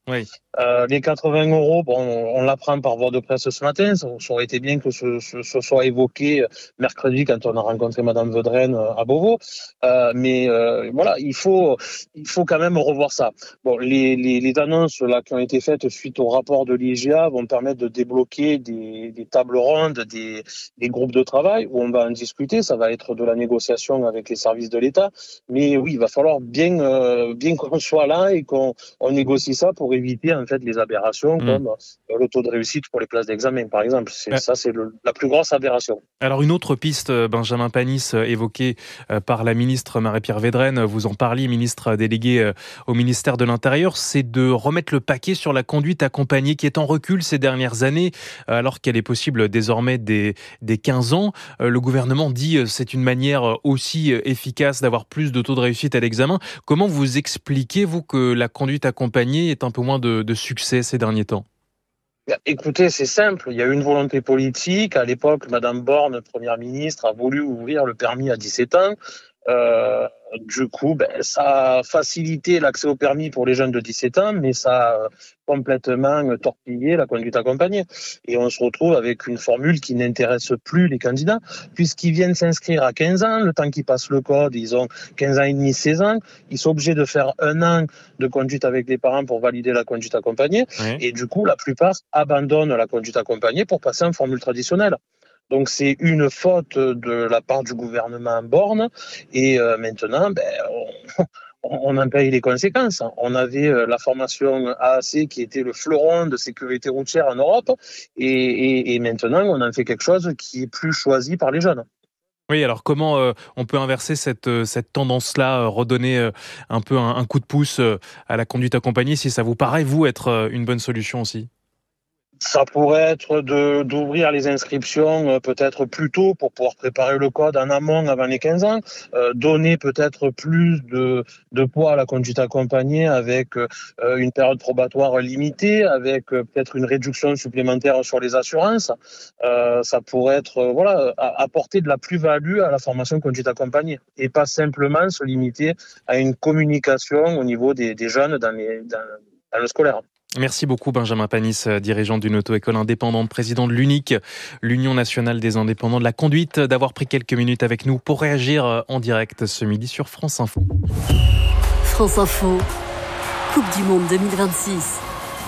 Oui. Les 80 €, bon, on l'apprend par voie de presse ce matin. Ça aurait été bien que ce soit évoqué mercredi quand on a rencontré Madame Vedrenne à Beauvau. Mais voilà, il faut quand même revoir ça. Bon, les annonces là qui ont été faites suite au rapport de l'IGA vont permettre de débloquer des tables rondes, des groupes de travail où on va en discuter. Ça va être de la négociation avec les services de l'État. Mais oui, il va falloir bien qu'on soit là et qu'on négocie ça pour éviter en fait les aberrations Hmm. comme le taux de réussite pour les places d'examen, par exemple. Euh, C'est la plus grosse aberration. Alors une autre piste, Benjamin Panis, évoquée par la ministre Marie-Pierre Védrenne, vous en parliez, ministre délégué au ministère de l'Intérieur, c'est de remettre le paquet sur la conduite accompagnée qui est en recul ces dernières années, alors qu'elle est possible désormais des 15 ans. Le gouvernement dit c'est une manière aussi efficace d'avoir plus de taux de réussite à l'examen. Comment vous expliquez, vous, que la conduite accompagnée est un peu moins de succès ces derniers temps? Écoutez, c'est simple. Il y a eu une volonté politique. À l'époque, Madame Borne, première ministre, a voulu ouvrir le permis à 17 ans. Euh, du coup, ça a facilité l'accès au permis pour les jeunes de 17 ans, mais ça a complètement torpillé la conduite accompagnée. Et on se retrouve avec une formule qui n'intéresse plus les candidats, puisqu'ils viennent s'inscrire à 15 ans, le temps qu'ils passent le code, ils ont 15 ans et demi, 16 ans, ils sont obligés de faire un an de conduite avec les parents pour valider la conduite accompagnée, Oui. et du coup, la plupart abandonnent la conduite accompagnée pour passer en formule traditionnelle. Donc c'est une faute de la part du gouvernement Borne et maintenant on en paye les conséquences. On avait la formation AAC qui était le fleuron de sécurité routière en Europe et maintenant on en fait quelque chose qui est plus choisi par les jeunes. Oui, alors comment on peut inverser cette tendance-là, redonner un peu un coup de pouce à la conduite accompagnée, si ça vous paraît, vous, être une bonne solution aussi? Ça pourrait être d'ouvrir les inscriptions peut-être plus tôt pour pouvoir préparer le code en amont avant les 15 ans, donner peut-être plus de poids à la conduite accompagnée avec une période probatoire limitée, avec peut-être une réduction supplémentaire sur les assurances. Ça pourrait être voilà, apporter de la plus-value à la formation conduite accompagnée et pas simplement se limiter à une communication au niveau des jeunes dans le scolaire. Merci beaucoup Benjamin Panis, dirigeant d'une auto-école indépendante, président de l'UNIC, l'Union nationale des indépendants de la conduite, d'avoir pris quelques minutes avec nous pour réagir en direct ce midi sur France Info. France Info, Coupe du Monde 2026.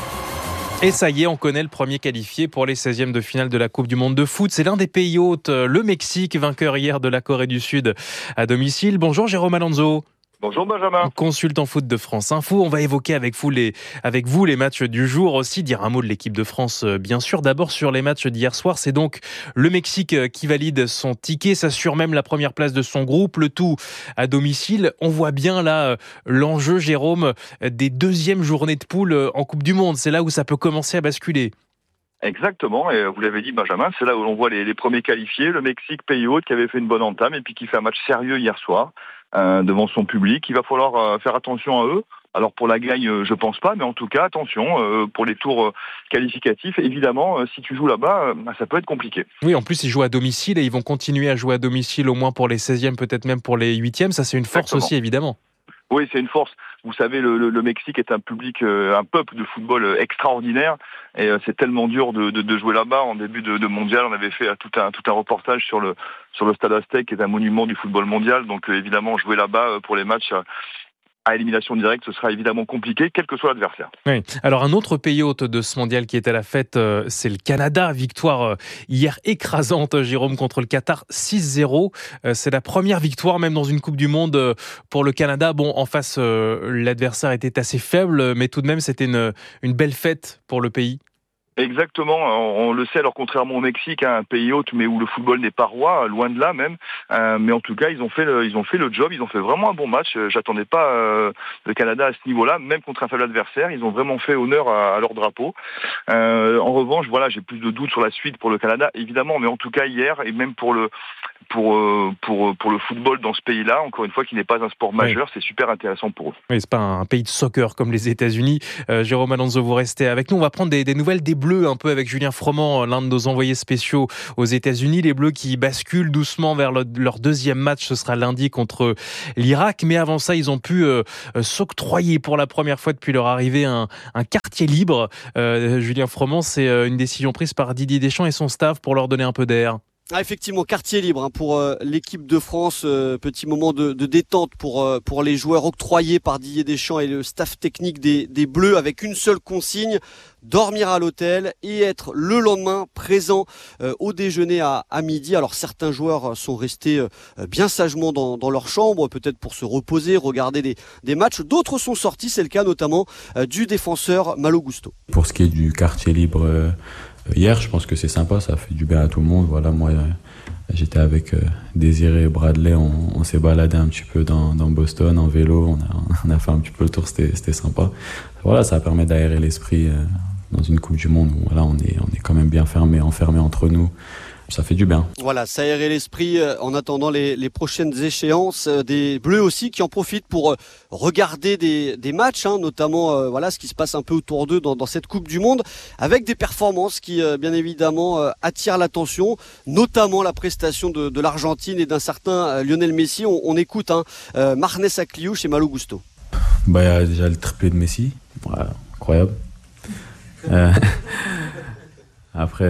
Et ça y est, on connaît le premier qualifié pour les 16e de finale de la Coupe du Monde de foot. C'est l'un des pays hôtes, le Mexique, vainqueur hier de la Corée du Sud à domicile. Bonjour Jérôme Alonso. Bonjour Benjamin. Consultant foot de France Info, on va évoquer avec vous les matchs du jour aussi, dire un mot de l'équipe de France bien sûr. D'abord sur les matchs d'hier soir, c'est donc le Mexique qui valide son ticket, s'assure même la première place de son groupe, le tout à domicile. On voit bien là l'enjeu, Jérôme, des deuxièmes journées de poule en Coupe du Monde. C'est là où ça peut commencer à basculer. Exactement, et vous l'avez dit Benjamin, c'est là où l'on voit les premiers qualifiés, le Mexique, pays hôte, qui avait fait une bonne entame et puis qui fait un match sérieux hier soir devant son public. Il va falloir faire attention à eux. Alors pour la gagne, je pense pas, mais en tout cas, attention, pour les tours qualificatifs, évidemment, si tu joues là-bas, ça peut être compliqué. Oui, en plus, ils jouent à domicile et ils vont continuer à jouer à domicile au moins pour les 16e, peut-être même pour les 8e. Ça, c'est une force Exactement. aussi, évidemment. Oui, c'est une force. Vous savez, le Mexique est un public, un peuple de football extraordinaire, et c'est tellement dur de jouer là-bas. En début de mondial, on avait fait tout un reportage sur le Stade Aztec, qui est un monument du football mondial. Donc évidemment, jouer là-bas pour les matchs à élimination directe, ce sera évidemment compliqué, quel que soit l'adversaire. Oui. Alors un autre pays hôte de ce mondial qui est à la fête, c'est le Canada. Victoire hier écrasante, Jérôme, contre le Qatar 6-0. C'est la première victoire même dans une Coupe du Monde pour le Canada. Bon, en face, l'adversaire était assez faible, mais tout de même, c'était une belle fête pour le pays. Exactement, on le sait, alors contrairement au Mexique, un pays hôte, mais où le football n'est pas roi, loin de là même. Mais en tout cas, ils ont fait le job, ils ont fait vraiment un bon match. J'attendais pas le Canada à ce niveau-là, même contre un faible adversaire. Ils ont vraiment fait honneur à leur drapeau. En revanche, voilà, j'ai plus de doutes sur la suite pour le Canada, évidemment, mais en tout cas hier, et même pour pour le football dans ce pays-là, encore une fois, qui n'est pas un sport majeur, c'est super intéressant pour eux. Oui, c'est pas un pays de soccer comme les États-Unis. Jérôme Alonso, vous restez avec nous. On va prendre des nouvelles des Bleus un peu avec Julien Froment, l'un de nos envoyés spéciaux aux États-Unis. Les Bleus qui basculent doucement vers leur deuxième match, ce sera lundi contre l'Irak. Mais avant ça, ils ont pu s'octroyer pour la première fois depuis leur arrivée un quartier libre. Julien Froment, c'est une décision prise par Didier Deschamps et son staff pour leur donner un peu d'air. Effectivement, quartier libre pour l'équipe de France, petit moment de détente pour les joueurs octroyés par Didier Deschamps et le staff technique des Bleus, avec une seule consigne: dormir à l'hôtel et être le lendemain présent au déjeuner à midi. Alors certains joueurs sont restés bien sagement dans leur chambre, peut-être pour se reposer, regarder des matchs. D'autres sont sortis, c'est le cas notamment du défenseur Malo Gusto. Pour ce qui est du quartier libre, hier, je pense que c'est sympa, ça fait du bien à tout le monde. Voilà, moi, j'étais avec Désiré et Bradley, on s'est baladé un petit peu dans Boston en vélo, on a fait un petit peu le tour, c'était sympa. Voilà, ça permet d'aérer l'esprit dans une Coupe du Monde où voilà, on est quand même bien enfermés entre nous. Ça fait du bien. Voilà, ça aérer l'esprit en attendant les prochaines échéances. Des Bleus aussi qui en profitent pour regarder des matchs, notamment voilà ce qui se passe un peu autour d'eux dans cette Coupe du Monde, avec des performances qui bien évidemment attirent l'attention, notamment la prestation de l'Argentine et d'un certain Lionel Messi. On écoute Marnès Akliouche et Malo Gusto. Il y a déjà le triplé de Messi, voilà, incroyable. Après,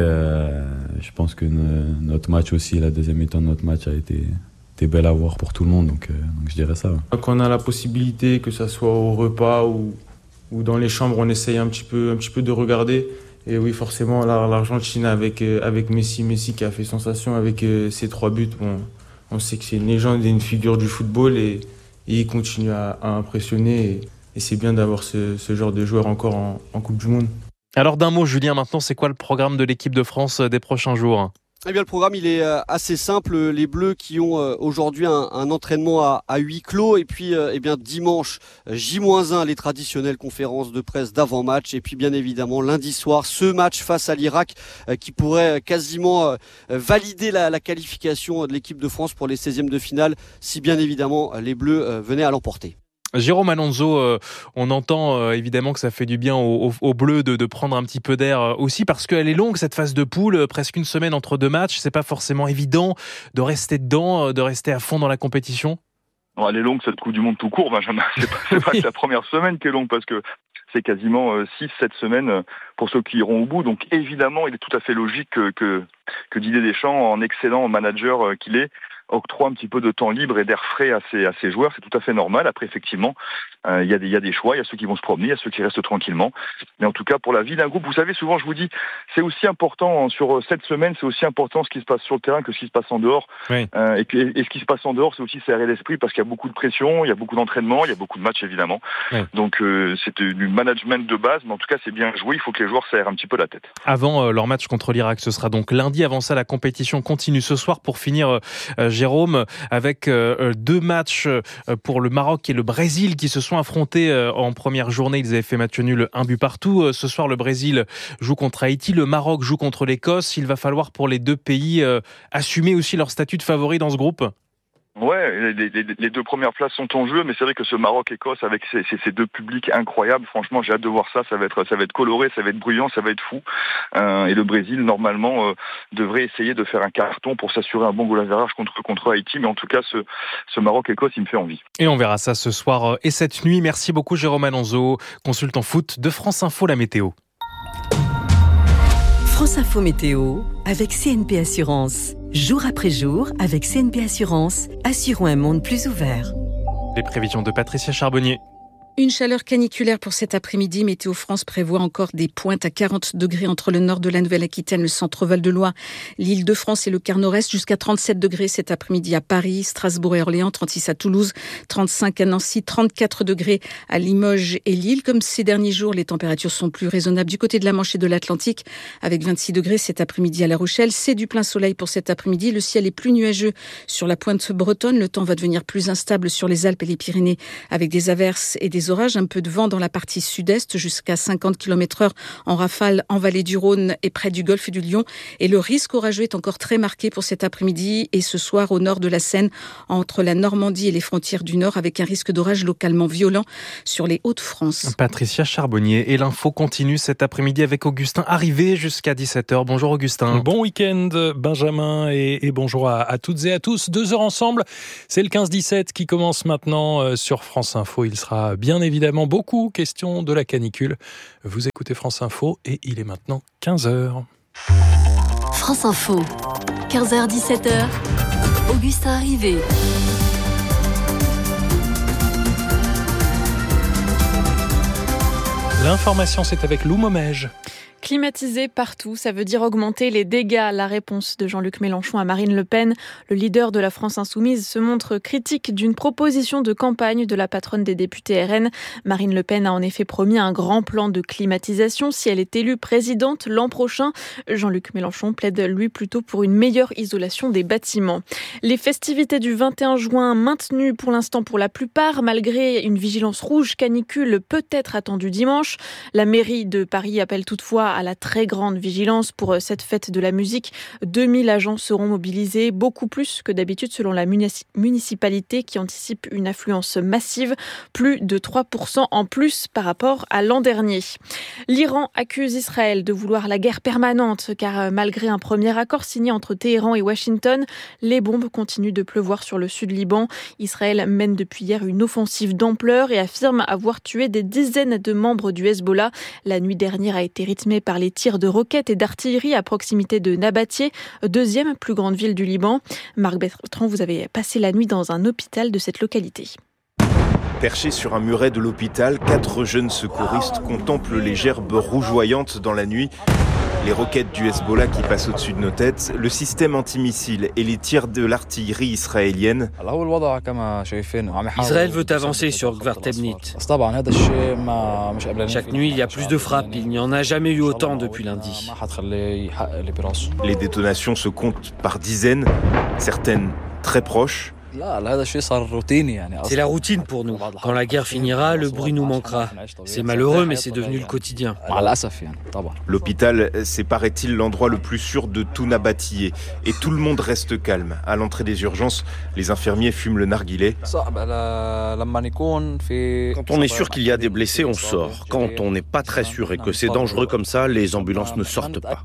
je pense que notre match aussi, la deuxième mi-temps de notre match a été belle à voir pour tout le monde, donc je dirais ça. Quand on a la possibilité, que ça soit au repas ou dans les chambres, on essaye un petit peu de regarder. Et oui, forcément, l'Argentine avec Messi qui a fait sensation avec ses 3 buts. Bon, on sait que c'est une légende et une figure du football et il continue à impressionner. Et c'est bien d'avoir ce genre de joueur encore en Coupe du Monde. Alors d'un mot, Julien, maintenant, c'est quoi le programme de l'équipe de France des prochains jours ? Eh bien, le programme, il est assez simple. Les Bleus qui ont aujourd'hui un entraînement à huis clos. Et puis, dimanche, J-1, les traditionnelles conférences de presse d'avant-match. Et puis, bien évidemment, lundi soir, ce match face à l'Irak qui pourrait quasiment valider la qualification de l'équipe de France pour les 16e de finale, si bien évidemment les Bleus venaient à l'emporter. Jérôme Alonso, on entend évidemment que ça fait du bien aux Bleus de prendre un petit peu d'air aussi, parce qu'elle est longue cette phase de poule, presque une semaine entre 2 matchs. C'est pas forcément évident de rester dedans, de rester à fond dans la compétition. Non, elle est longue cette Coupe du Monde tout court, Benjamin. C'est pas que la première semaine qui est longue, parce que c'est quasiment 6-7 semaines pour ceux qui iront au bout. Donc évidemment, il est tout à fait logique que Didier Deschamps, en excellent manager qu'il est, octroie un petit peu de temps libre et d'air frais à ses joueurs. C'est tout à fait normal. Après, effectivement, il y a des choix. Il y a ceux qui vont se promener, il y a ceux qui restent tranquillement. Mais en tout cas, pour la vie d'un groupe, vous savez, souvent, je vous dis, c'est aussi important, sur cette semaine, c'est aussi important ce qui se passe sur le terrain que ce qui se passe en dehors. Oui. Et ce qui se passe en dehors, c'est aussi s'aérer l'esprit, parce qu'il y a beaucoup de pression, il y a beaucoup d'entraînement, il y a beaucoup de matchs, évidemment. Oui. Donc, c'est du management de base, mais en tout cas, c'est bien joué. Il faut que les joueurs s'aèrent un petit peu la tête. Avant leur match contre l'Irak, ce sera donc lundi. Avant ça, la compétition continue ce soir pour finir, Jérôme, avec 2 matchs pour le Maroc et le Brésil qui se sont affrontés en première journée. Ils avaient fait match nul 1 but partout. Ce soir, le Brésil joue contre Haïti, le Maroc joue contre l'Écosse. Il va falloir pour les 2 pays assumer aussi leur statut de favori dans ce groupe. Ouais, les 2 premières places sont en jeu, mais c'est vrai que ce Maroc-Écosse avec ces 2 publics incroyables, franchement, j'ai hâte de voir ça. Ça va être coloré, ça va être bruyant, ça va être fou. Et le Brésil, normalement, devrait essayer de faire un carton pour s'assurer un bon goal average contre Haïti. Mais en tout cas, ce Maroc-Écosse, il me fait envie. Et on verra ça ce soir et cette nuit. Merci beaucoup, Jérôme Alonso, consultant foot de France Info, la météo. France Info Météo avec CNP Assurance. Jour après jour, avec CNP Assurance, assurons un monde plus ouvert. Les prévisions de Patricia Charbonnier. Une chaleur caniculaire pour cet après-midi. Météo France prévoit encore des pointes à 40 degrés entre le nord de la Nouvelle-Aquitaine, le centre Val-de-Loire, l'Île-de-France et le quart nord-est, jusqu'à 37 degrés cet après-midi à Paris, Strasbourg et Orléans, 36 à Toulouse, 35 à Nancy, 34 degrés à Limoges et Lille. Comme ces derniers jours, les températures sont plus raisonnables du côté de la Manche et de l'Atlantique, avec 26 degrés cet après-midi à La Rochelle. C'est du plein soleil pour cet après-midi. Le ciel est plus nuageux sur la pointe bretonne. Le temps va devenir plus instable sur les Alpes et les Pyrénées, avec des averses et des orages, un peu de vent dans la partie sud-est jusqu'à 50 km/h en rafale en vallée du Rhône et près du golfe du Lion. Et le risque orageux est encore très marqué pour cet après-midi et ce soir au nord de la Seine, entre la Normandie et les frontières du Nord, avec un risque d'orage localement violent sur les Hauts-de-France. Patricia Charbonnier, et l'info continue cet après-midi avec Augustin Arrivé jusqu'à 17h. Bonjour Augustin. Bon week-end Benjamin et bonjour à toutes et à tous. 2 heures ensemble, c'est le 15-17 qui commence maintenant sur France Info. Il sera bien évidemment beaucoup question de la canicule. Vous écoutez France Info et il est maintenant 15h. France Info, 15h-17h, Augustin Arrivé. L'information, c'est avec Lou Momège. Climatiser partout, ça veut dire augmenter les dégâts. La réponse de Jean-Luc Mélenchon à Marine Le Pen, le leader de la France Insoumise, se montre critique d'une proposition de campagne de la patronne des députés RN. Marine Le Pen a en effet promis un grand plan de climatisation si elle est élue présidente l'an prochain. Jean-Luc Mélenchon plaide lui plutôt pour une meilleure isolation des bâtiments. Les festivités du 21 juin maintenues pour l'instant pour la plupart, malgré une vigilance rouge canicule peut-être attendue dimanche. La mairie de Paris appelle toutefois à la très grande vigilance pour cette fête de la musique. 2000 agents seront mobilisés, beaucoup plus que d'habitude selon la municipalité qui anticipe une affluence massive, plus de 3% en plus par rapport à l'an dernier. L'Iran accuse Israël de vouloir la guerre permanente car malgré un premier accord signé entre Téhéran et Washington, les bombes continuent de pleuvoir sur le sud Liban. Israël mène depuis hier une offensive d'ampleur et affirme avoir tué des dizaines de membres du Hezbollah. La nuit dernière a été rythmée par les tirs de roquettes et d'artillerie à proximité de Nabatieh, deuxième plus grande ville du Liban. Marc Bertrand, vous avez passé la nuit dans un hôpital de cette localité. Perchés sur un muret de l'hôpital, 4 jeunes secouristes contemplent les gerbes rougeoyantes dans la nuit. Les roquettes du Hezbollah qui passent au-dessus de nos têtes, le système antimissile et les tirs de l'artillerie israélienne. Israël veut avancer sur Gvar Tebnit. Chaque nuit, il y a plus de frappes. Il n'y en a jamais eu autant depuis lundi. Les détonations se comptent par dizaines, certaines très proches. C'est la routine pour nous. Quand la guerre finira, le bruit nous manquera. C'est malheureux, mais c'est devenu le quotidien. L'hôpital, c'est paraît-il l'endroit le plus sûr de tout Nabatieh. Et tout le monde reste calme. À l'entrée des urgences, les infirmiers fument le narguilé. Quand on est sûr qu'il y a des blessés, on sort. Quand on n'est pas très sûr et que c'est dangereux comme ça, les ambulances ne sortent pas.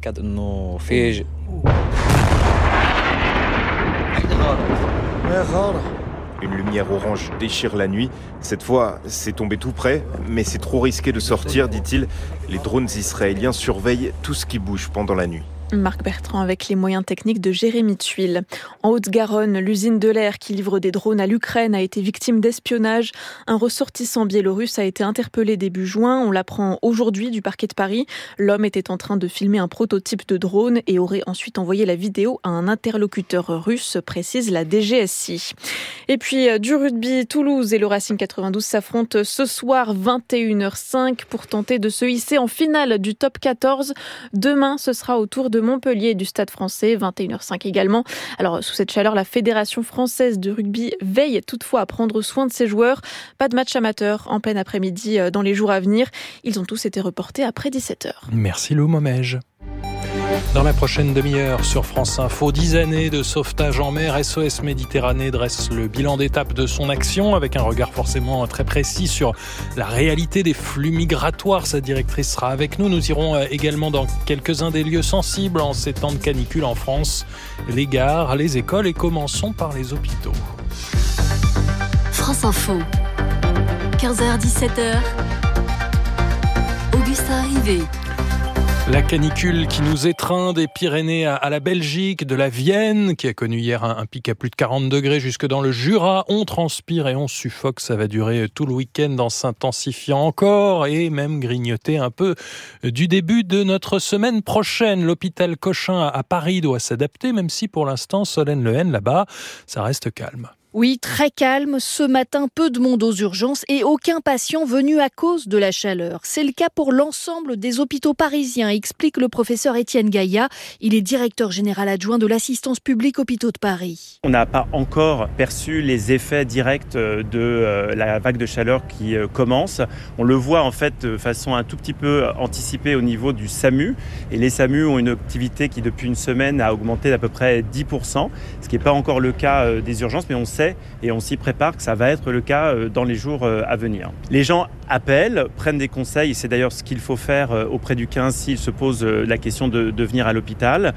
Une lumière orange déchire la nuit. Cette fois, c'est tombé tout près, mais c'est trop risqué de sortir, dit-il. Les drones israéliens surveillent tout ce qui bouge pendant la nuit. Marc Bertrand avec les moyens techniques de Jérémy Tuile. En Haute-Garonne, l'usine de l'air qui livre des drones à l'Ukraine a été victime d'espionnage. Un ressortissant biélorusse a été interpellé début juin. On l'apprend aujourd'hui du parquet de Paris. L'homme était en train de filmer un prototype de drone et aurait ensuite envoyé la vidéo à un interlocuteur russe, précise la DGSI. Et puis du rugby, Toulouse et le Racing 92 s'affrontent ce soir 21h05 pour tenter de se hisser en finale du top 14. Demain, ce sera au tour de Montpellier et du Stade Français, 21h05 également. Alors, sous cette chaleur, la Fédération française de rugby veille toutefois à prendre soin de ses joueurs. Pas de match amateur en plein après-midi dans les jours à venir. Ils ont tous été reportés après 17h. Merci Lou Momège. Dans la prochaine demi-heure sur France Info, 10 années de sauvetage en mer, SOS Méditerranée dresse le bilan d'étape de son action avec un regard forcément très précis sur la réalité des flux migratoires. Sa directrice sera avec nous. Nous irons également dans quelques-uns des lieux sensibles en ces temps de canicule en France, les gares, les écoles et commençons par les hôpitaux. France Info, 15h-17h, Augustin Arrivé. La canicule qui nous étreint des Pyrénées à la Belgique, de la Vienne, qui a connu hier un pic à plus de 40 degrés jusque dans le Jura. On transpire et on suffoque. Ça va durer tout le week-end en s'intensifiant encore et même grignoter un peu du début de notre semaine prochaine. L'hôpital Cochin à Paris doit s'adapter, même si pour l'instant, Solène Lehen, là-bas, ça reste calme. Oui, très calme. Ce matin, peu de monde aux urgences et aucun patient venu à cause de la chaleur. C'est le cas pour l'ensemble des hôpitaux parisiens, explique le professeur Étienne Gaillat. Il est directeur général adjoint de l'assistance publique Hôpitaux de Paris. On n'a pas encore perçu les effets directs de la vague de chaleur qui commence. On le voit en fait de façon un tout petit peu anticipée au niveau du SAMU. Et les SAMU ont une activité qui depuis une semaine a augmenté d'à peu près 10%, ce qui n'est pas encore le cas des urgences, mais on sait et on s'y prépare que ça va être le cas dans les jours à venir. Les gens appellent, prennent des conseils, et c'est d'ailleurs ce qu'il faut faire auprès du 15 s'ils se posent la question de venir à l'hôpital.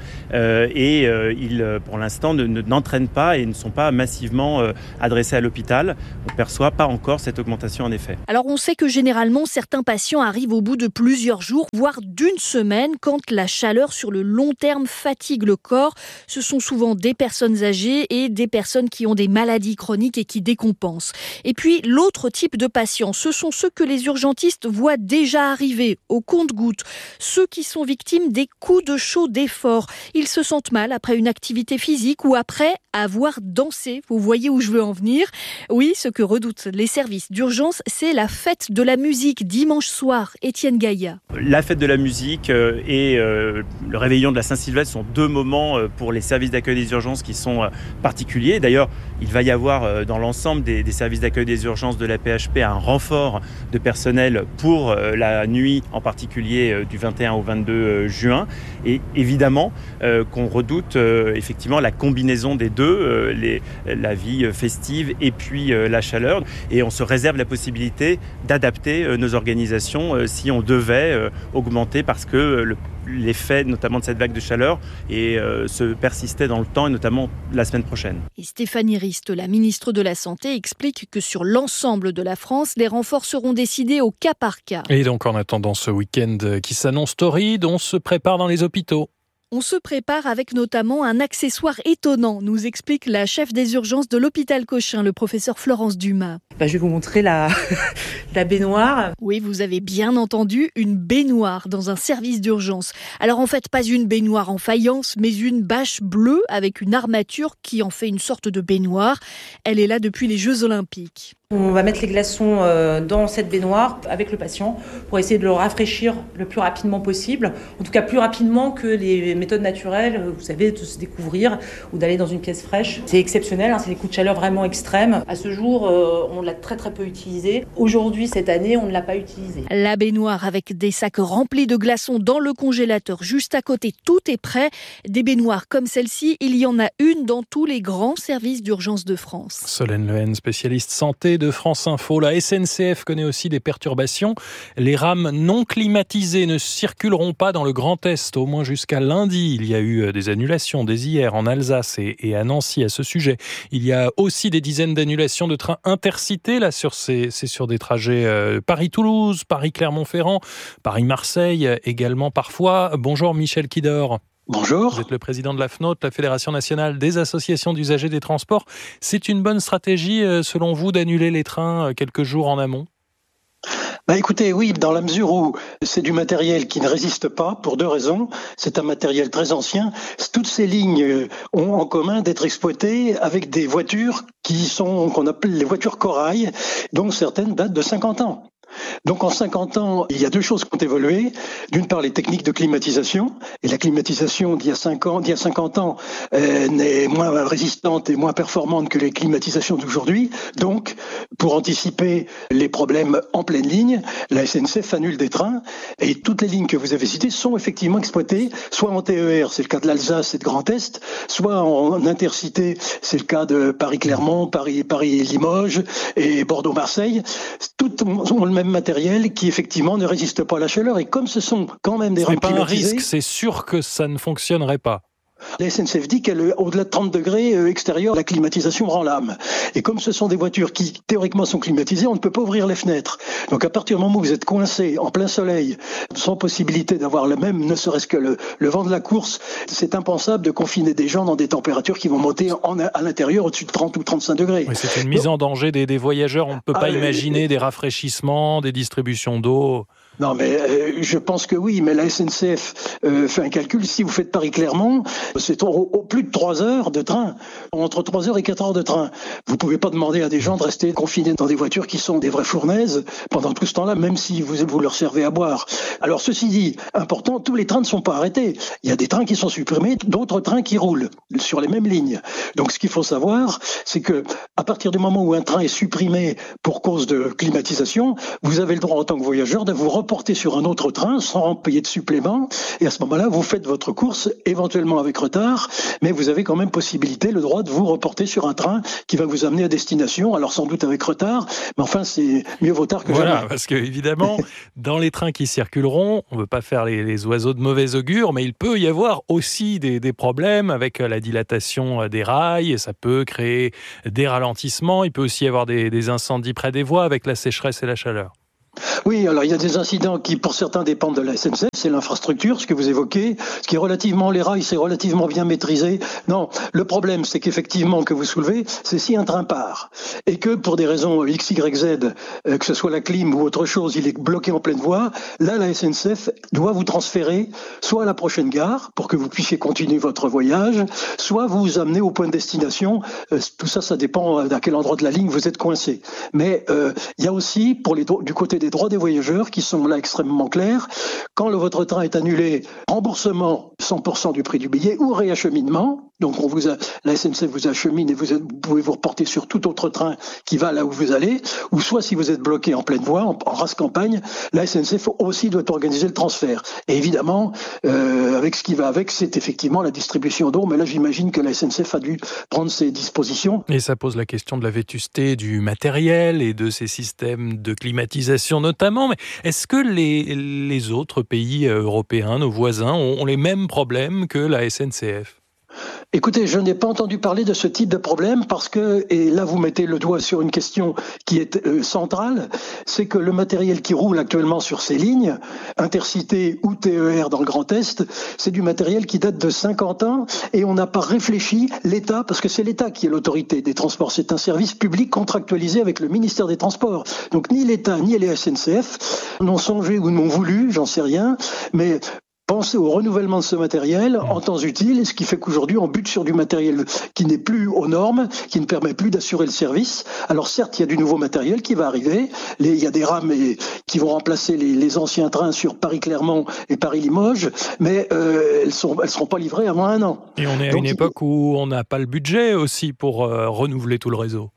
Ils, pour l'instant, n'entraînent pas et ne sont pas massivement adressés à l'hôpital. On ne perçoit pas encore cette augmentation en effet. Alors on sait que généralement, certains patients arrivent au bout de plusieurs jours, voire d'une semaine, quand la chaleur sur le long terme fatigue le corps. Ce sont souvent des personnes âgées et des personnes qui ont des maladies chroniques et qui décompensent. Et puis l'autre type de patients, ce sont ceux que les urgentistes voient déjà arriver au compte-gouttes, ceux qui sont victimes des coups de chaud d'effort. Ils se sentent mal après une activité physique ou après avoir dansé. Vous voyez où je veux en venir ? Oui, ce que redoutent les services d'urgence, c'est la fête de la musique dimanche soir. Étienne Gaillat. La fête de la musique et le réveillon de la Saint-Sylvestre sont deux moments pour les services d'accueil des urgences qui sont particuliers. D'ailleurs, il va y avoir dans l'ensemble des services d'accueil des urgences de la PHP un renfort de personnel pour la nuit, en particulier du 21 au 22 juin. Et évidemment qu'on redoute effectivement la combinaison des deux, la vie festive et puis la chaleur. Et on se réserve la possibilité d'adapter nos organisations si on devait augmenter parce que l'effet notamment de cette vague de chaleur se persistait dans le temps et notamment la semaine prochaine. Et Stéphanie Rist, la ministre de la Santé, explique que sur l'ensemble de la France, les renforts seront décidés au cas par cas. Et donc en attendant ce week-end qui s'annonce torride, on se prépare dans les hôpitaux. On se prépare avec notamment un accessoire étonnant, nous explique la chef des urgences de l'hôpital Cochin, le professeur Florence Dumas. Je vais vous montrer la baignoire. Oui, vous avez bien entendu, une baignoire dans un service d'urgence. Alors en fait, pas une baignoire en faïence, mais une bâche bleue avec une armature qui en fait une sorte de baignoire. Elle est là depuis les Jeux Olympiques. On va mettre les glaçons dans cette baignoire avec le patient pour essayer de le rafraîchir le plus rapidement possible. En tout cas, plus rapidement que les méthodes naturelles, vous savez, de se découvrir ou d'aller dans une pièce fraîche. C'est exceptionnel, c'est des coups de chaleur vraiment extrêmes. À ce jour, on l'a très très peu utilisé. Aujourd'hui, cette année, on ne l'a pas utilisé. La baignoire avec des sacs remplis de glaçons dans le congélateur juste à côté, tout est prêt. Des baignoires comme celle-ci, il y en a une dans tous les grands services d'urgence de France. Solène Lehen, spécialiste santé de France Info. La SNCF connaît aussi des perturbations. Les rames non climatisées ne circuleront pas dans le Grand Est, au moins jusqu'à lundi. Il y a eu des annulations dès hier en Alsace et à Nancy à ce sujet. Il y a aussi des dizaines d'annulations de trains intercités. Là, c'est sur des trajets Paris-Toulouse, Paris-Clermont-Ferrand, Paris-Marseille également parfois. Bonjour Michel Kidor. Bonjour. Vous êtes le président de la FNOT, la Fédération nationale des associations d'usagers des transports. C'est une bonne stratégie, selon vous, d'annuler les trains quelques jours en amont ? Écoutez, oui, dans la mesure où c'est du matériel qui ne résiste pas, pour deux raisons. C'est un matériel très ancien. Toutes ces lignes ont en commun d'être exploitées avec des voitures qu'on appelle les voitures corail, dont certaines datent de 50 ans. Donc en 50 ans, il y a deux choses qui ont évolué. D'une part, les techniques de climatisation. Et la climatisation d'il y a 50 ans n'est moins résistante et moins performante que les climatisations d'aujourd'hui. Donc, pour anticiper les problèmes en pleine ligne, la SNCF annule des trains. Et toutes les lignes que vous avez citées sont effectivement exploitées, soit en TER, c'est le cas de l'Alsace et de Grand Est, soit en intercité, c'est le cas de Paris-Clermont, Paris-Limoges et Bordeaux-Marseille. Toutes ont le même matériel qui effectivement ne résiste pas à la chaleur, et comme ce sont quand même des rames climatisées... C'est pas un risque, c'est sûr que ça ne fonctionnerait pas. La SNCF dit qu'au-delà de 30 degrés extérieur, la climatisation rend l'âme. Et comme ce sont des voitures qui théoriquement sont climatisées, on ne peut pas ouvrir les fenêtres. Donc à partir du moment où vous êtes coincé en plein soleil, sans possibilité d'avoir le même, ne serait-ce que le vent de la course, c'est impensable de confiner des gens dans des températures qui vont monter à l'intérieur au-dessus de 30 ou 35 degrés. Oui, c'est une mise en danger des voyageurs. On ne peut pas imaginer des rafraîchissements, des distributions d'eau. Non, mais je pense que oui, mais la SNCF fait un calcul. Si vous faites Paris-Clermont, c'est au plus de 3 heures de train, entre 3 heures et 4 heures de train. Vous pouvez pas demander à des gens de rester confinés dans des voitures qui sont des vraies fournaises pendant tout ce temps-là, même si vous leur servez à boire. Alors ceci dit, important, tous les trains ne sont pas arrêtés. Il y a des trains qui sont supprimés, d'autres trains qui roulent sur les mêmes lignes. Donc ce qu'il faut savoir, c'est que à partir du moment où un train est supprimé pour cause de climatisation, vous avez le droit en tant que voyageur de vous reporter sur un autre train sans payer de supplément. Et à ce moment-là, vous faites votre course, éventuellement avec retard, mais vous avez quand même possibilité, le droit de vous reporter sur un train qui va vous amener à destination, alors sans doute avec retard, mais enfin c'est mieux vaut tard que jamais. Voilà, parce que évidemment, dans les trains qui circuleront, on ne veut pas faire les oiseaux de mauvais augure, mais il peut y avoir aussi des problèmes avec la dilatation des rails, et ça peut créer des ralentissements, il peut aussi y avoir des incendies près des voies avec la sécheresse et la chaleur. Oui, alors il y a des incidents qui, pour certains, dépendent de la SNCF, c'est l'infrastructure, ce que vous évoquez, ce qui est relativement, les rails, c'est relativement bien maîtrisé. Non, le problème, c'est qu'effectivement, que vous soulevez, c'est si un train part, et que pour des raisons X, Y, Z, que ce soit la clim ou autre chose, il est bloqué en pleine voie, là, la SNCF doit vous transférer soit à la prochaine gare, pour que vous puissiez continuer votre voyage, soit vous amener au point de destination. Tout ça, ça dépend à quel endroit de la ligne vous êtes coincé. Mais il y a aussi, du côté des droits des voyageurs qui sont là extrêmement clairs. Quand votre train est annulé, remboursement 100% du prix du billet ou réacheminement. Donc la SNCF vous achemine et vous pouvez vous reporter sur tout autre train qui va là où vous allez. Ou soit si vous êtes bloqué en pleine voie, en race campagne, la SNCF aussi doit organiser le transfert. Et évidemment, avec ce qui va avec, c'est effectivement la distribution d'eau. Mais là, j'imagine que la SNCF a dû prendre ses dispositions. Et ça pose la question de la vétusté du matériel et de ces systèmes de climatisation notamment. Mais est-ce que les autres pays européens, nos voisins, ont les mêmes problèmes que la SNCF ? Écoutez, je n'ai pas entendu parler de ce type de problème parce que, et là vous mettez le doigt sur une question qui est centrale, c'est que le matériel qui roule actuellement sur ces lignes, Intercité ou TER dans le Grand Est, c'est du matériel qui date de 50 ans et on n'a pas réfléchi, l'État, parce que c'est l'État qui est l'autorité des transports, c'est un service public contractualisé avec le ministère des Transports. Donc ni l'État ni les SNCF n'ont songé ou n'ont voulu, j'en sais rien, mais penser au renouvellement de ce matériel en temps utile, ce qui fait qu'aujourd'hui on bute sur du matériel qui n'est plus aux normes, qui ne permet plus d'assurer le service. Alors certes, il y a du nouveau matériel qui va arriver, il y a des rames qui vont remplacer les anciens trains sur Paris-Clermont et Paris-Limoges, mais elles seront pas livrées avant 1 an. Et on est à une époque où on n'a pas le budget aussi pour renouveler tout le réseau.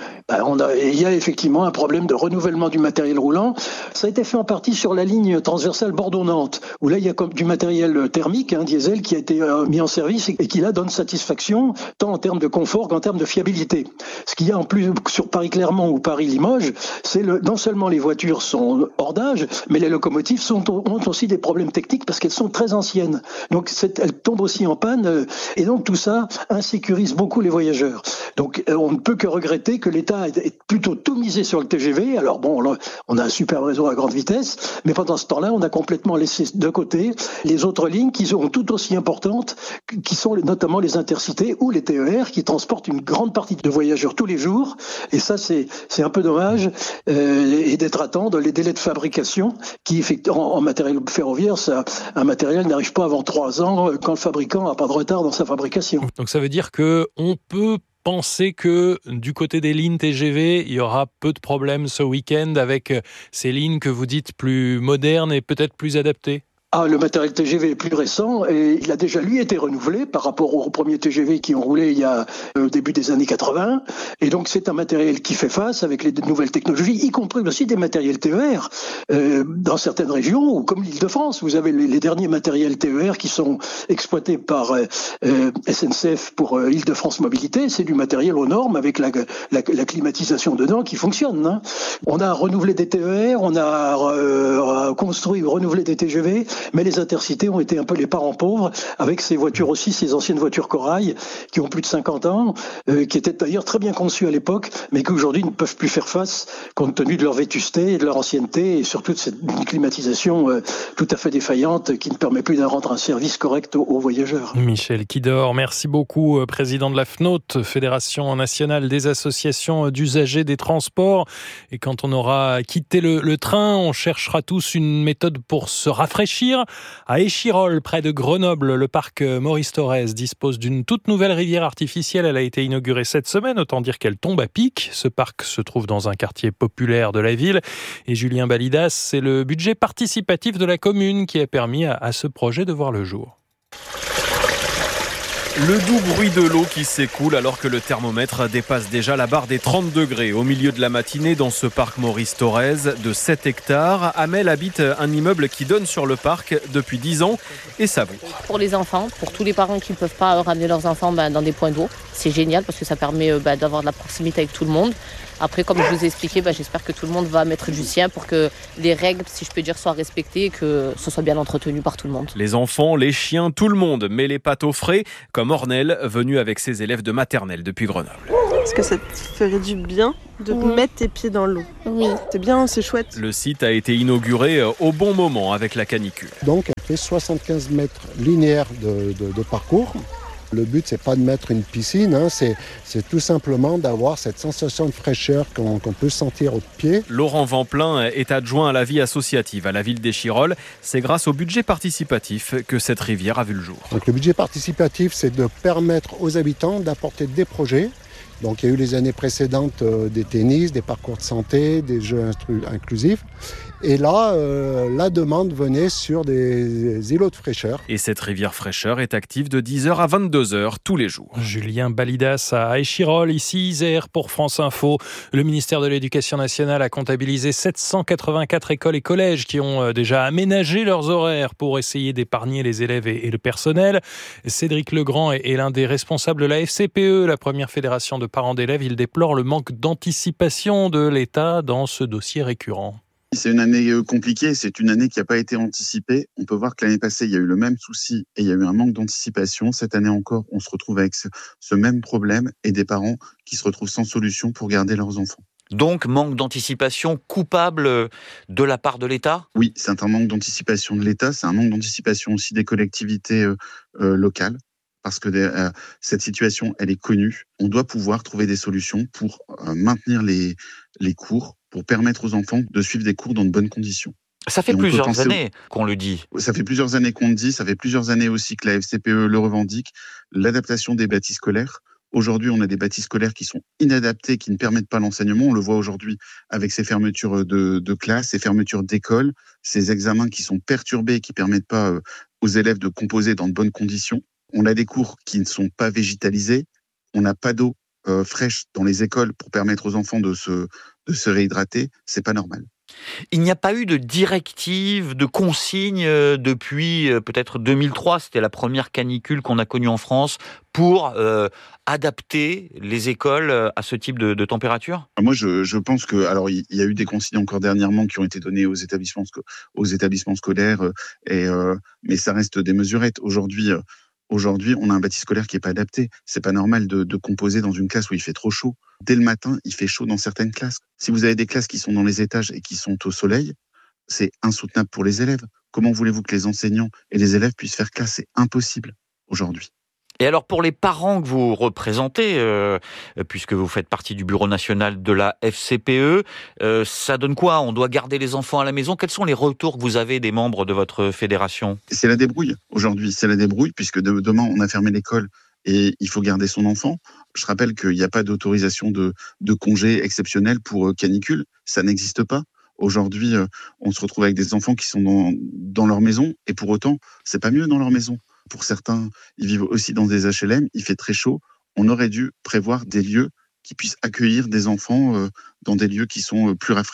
Il y a effectivement un problème de renouvellement du matériel roulant. Ça a été fait en partie sur la ligne transversale Bordeaux-Nantes, où là il y a comme du matériel thermique, diesel, qui a été mis en service et qui là donne satisfaction tant en termes de confort qu'en termes de fiabilité. Ce qu'il y a en plus sur Paris-Clermont ou Paris-Limoges, c'est non seulement les voitures sont hors d'âge, mais les locomotives ont aussi des problèmes techniques parce qu'elles sont très anciennes. Donc elles tombent aussi en panne et donc tout ça insécurise beaucoup les voyageurs. Donc on ne peut que regretter que l'État est plutôt tout misé sur le TGV. Alors bon, on a un super réseau à grande vitesse, mais pendant ce temps-là, on a complètement laissé de côté les autres lignes qui sont tout aussi importantes, qui sont notamment les Intercités ou les TER, qui transportent une grande partie de voyageurs tous les jours. Et ça, c'est un peu dommage. Et d'être à attendre les délais de fabrication, qui en matériel ferroviaire, un matériel n'arrive pas avant 3 ans quand le fabricant n'a pas de retard dans sa fabrication. Donc ça veut dire qu'on peut penser que du côté des lignes TGV, il y aura peu de problèmes ce week-end avec ces lignes que vous dites plus modernes et peut-être plus adaptées ? Le matériel TGV est plus récent et il a déjà, lui, été renouvelé par rapport aux premiers TGV qui ont roulé il y a au début des années 80. Et donc, c'est un matériel qui fait face avec les nouvelles technologies, y compris aussi des matériels TER. Dans certaines régions, comme l'Île-de-France, vous avez les derniers matériels TER qui sont exploités par SNCF pour Île-de-France Mobilité. C'est du matériel aux normes avec la climatisation dedans qui fonctionne. On a renouvelé des TER, on a construit ou renouvelé des TGV. Mais les intercités ont été un peu les parents pauvres, avec ces voitures aussi, ces anciennes voitures Corail, qui ont plus de 50 ans, qui étaient d'ailleurs très bien conçues à l'époque, mais qui aujourd'hui ne peuvent plus faire face, compte tenu de leur vétusté et de leur ancienneté, et surtout de cette climatisation tout à fait défaillante, qui ne permet plus de rendre un service correct aux voyageurs. Michel Kidor, merci beaucoup, président de la FNOT, Fédération nationale des associations d'usagers des transports. Et quand on aura quitté le train, on cherchera tous une méthode pour se rafraîchir. À Échirolles, près de Grenoble, le parc Maurice Thorez dispose d'une toute nouvelle rivière artificielle. Elle a été inaugurée cette semaine, autant dire qu'elle tombe à pic. Ce parc se trouve dans un quartier populaire de la ville. Et Julien Balidas, c'est le budget participatif de la commune qui a permis à ce projet de voir le jour. Le doux bruit de l'eau qui s'écoule alors que le thermomètre dépasse déjà la barre des 30 degrés. Au milieu de la matinée, dans ce parc Maurice Thorez de 7 hectares, Amel habite un immeuble qui donne sur le parc depuis 10 ans et savoure. Pour les enfants, pour tous les parents qui ne peuvent pas ramener leurs enfants dans des points d'eau, c'est génial parce que ça permet d'avoir de la proximité avec tout le monde. Après, comme je vous ai expliqué, j'espère que tout le monde va mettre du sien pour que les règles, si je peux dire, soient respectées et que ce soit bien entretenu par tout le monde. Les enfants, les chiens, tout le monde met les pattes au frais, comme Ornelle, venue avec ses élèves de maternelle depuis Grenoble. Est-ce que ça te ferait du bien de mettre tes pieds dans l'eau? Oui. C'est bien, c'est chouette. Le site a été inauguré au bon moment avec la canicule. Donc, elle fait 75 mètres linéaires de parcours. Le but, c'est pas de mettre une piscine, c'est tout simplement d'avoir cette sensation de fraîcheur qu'on peut sentir au pied. Laurent Vamplin est adjoint à la vie associative à la ville d'Échirolles. C'est grâce au budget participatif que cette rivière a vu le jour. Donc, le budget participatif, c'est de permettre aux habitants d'apporter des projets. Donc, il y a eu les années précédentes des tennis, des parcours de santé, des jeux inclusifs. Et là, la demande venait sur des îlots de fraîcheur. Et cette rivière fraîcheur est active de 10h à 22h tous les jours. Julien Balidas à Échirolles, ici Isère pour France Info. Le ministère de l'Éducation nationale a comptabilisé 784 écoles et collèges qui ont déjà aménagé leurs horaires pour essayer d'épargner les élèves et le personnel. Cédric Legrand est l'un des responsables de la FCPE, la première fédération de parents d'élèves. Il déplore le manque d'anticipation de l'État dans ce dossier récurrent. C'est une année compliquée, c'est une année qui n'a pas été anticipée. On peut voir que l'année passée, il y a eu le même souci et il y a eu un manque d'anticipation. Cette année encore, on se retrouve avec ce même problème et des parents qui se retrouvent sans solution pour garder leurs enfants. Donc, manque d'anticipation coupable de la part de l'État ? Oui, c'est un manque d'anticipation de l'État, c'est un manque d'anticipation aussi des collectivités locales. Parce que cette situation, elle est connue. On doit pouvoir trouver des solutions pour maintenir les cours, pour permettre aux enfants de suivre des cours dans de bonnes conditions. Ça fait plusieurs années qu'on le dit. Ça fait plusieurs années qu'on le dit, ça fait plusieurs années aussi que la FCPE le revendique. L'adaptation des bâtis scolaires. Aujourd'hui, on a des bâtis scolaires qui sont inadaptés, qui ne permettent pas l'enseignement. On le voit aujourd'hui avec ces fermetures de classes, ces fermetures d'écoles, ces examens qui sont perturbés, qui ne permettent pas aux élèves de composer dans de bonnes conditions. On a des cours qui ne sont pas végétalisés. On n'a pas d'eau fraîche dans les écoles pour permettre aux enfants de se réhydrater. C'est pas normal. Il n'y a pas eu de directive, de consigne depuis peut-être 2003. C'était la première canicule qu'on a connue en France pour adapter les écoles à ce type de température. Moi, je pense que, alors, il y a eu des consignes encore dernièrement qui ont été données aux établissements scolaires, mais ça reste des mesurettes. Aujourd'hui, on a un bâti scolaire qui n'est pas adapté. C'est pas normal de composer dans une classe où il fait trop chaud. Dès le matin, il fait chaud dans certaines classes. Si vous avez des classes qui sont dans les étages et qui sont au soleil, c'est insoutenable pour les élèves. Comment voulez-vous que les enseignants et les élèves puissent faire classe ? C'est impossible aujourd'hui. Et alors pour les parents que vous représentez, puisque vous faites partie du bureau national de la FCPE, ça donne quoi ? On doit garder les enfants à la maison ? Quels sont les retours que vous avez des membres de votre fédération ? C'est la débrouille. Aujourd'hui, c'est la débrouille, puisque demain, on a fermé l'école et il faut garder son enfant. Je rappelle qu'il n'y a pas d'autorisation de congé exceptionnel pour canicule. Ça n'existe pas. Aujourd'hui, on se retrouve avec des enfants qui sont dans leur maison et pour autant, c'est pas mieux dans leur maison. Pour certains, ils vivent aussi dans des HLM, il fait très chaud. On aurait dû prévoir des lieux qui puissent accueillir des enfants dans des lieux qui sont plus rafraîchis.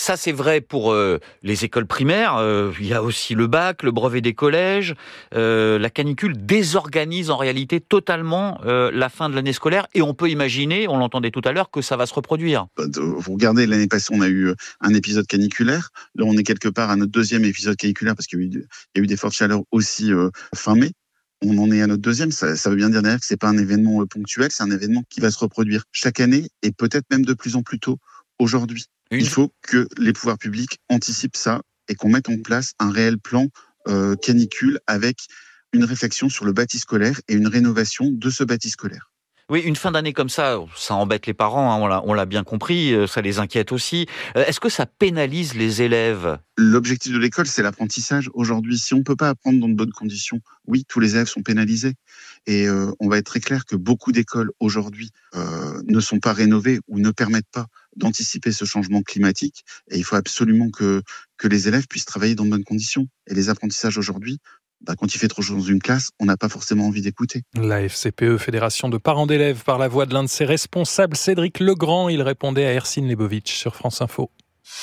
Ça, c'est vrai pour les écoles primaires. Il y a aussi le bac, le brevet des collèges. La canicule désorganise en réalité totalement la fin de l'année scolaire. Et on peut imaginer, on l'entendait tout à l'heure, que ça va se reproduire. Vous regardez, l'année passée, on a eu un épisode caniculaire. Là, on est quelque part à notre deuxième épisode caniculaire parce qu'il y a eu des fortes chaleurs aussi fin mai. On en est à notre deuxième. Ça veut bien dire derrière que c'est pas un événement ponctuel, c'est un événement qui va se reproduire chaque année et peut-être même de plus en plus tôt aujourd'hui. Il faut que les pouvoirs publics anticipent ça et qu'on mette en place un réel plan canicule avec une réflexion sur le bâti scolaire et une rénovation de ce bâti scolaire. Oui, une fin d'année comme ça embête les parents, hein, on l'a bien compris, ça les inquiète aussi. Est-ce que ça pénalise les élèves ? L'objectif de l'école, c'est l'apprentissage. Aujourd'hui, si on ne peut pas apprendre dans de bonnes conditions, oui, tous les élèves sont pénalisés. Et on va être très clair que beaucoup d'écoles aujourd'hui ne sont pas rénovées ou ne permettent pas d'anticiper ce changement climatique. Et il faut absolument que les élèves puissent travailler dans de bonnes conditions. Et les apprentissages aujourd'hui, quand il fait trop chaud dans une classe, on n'a pas forcément envie d'écouter. La FCPE, Fédération de parents d'élèves, par la voix de l'un de ses responsables, Cédric Legrand. Il répondait à Hercine Lebovitch sur France Info.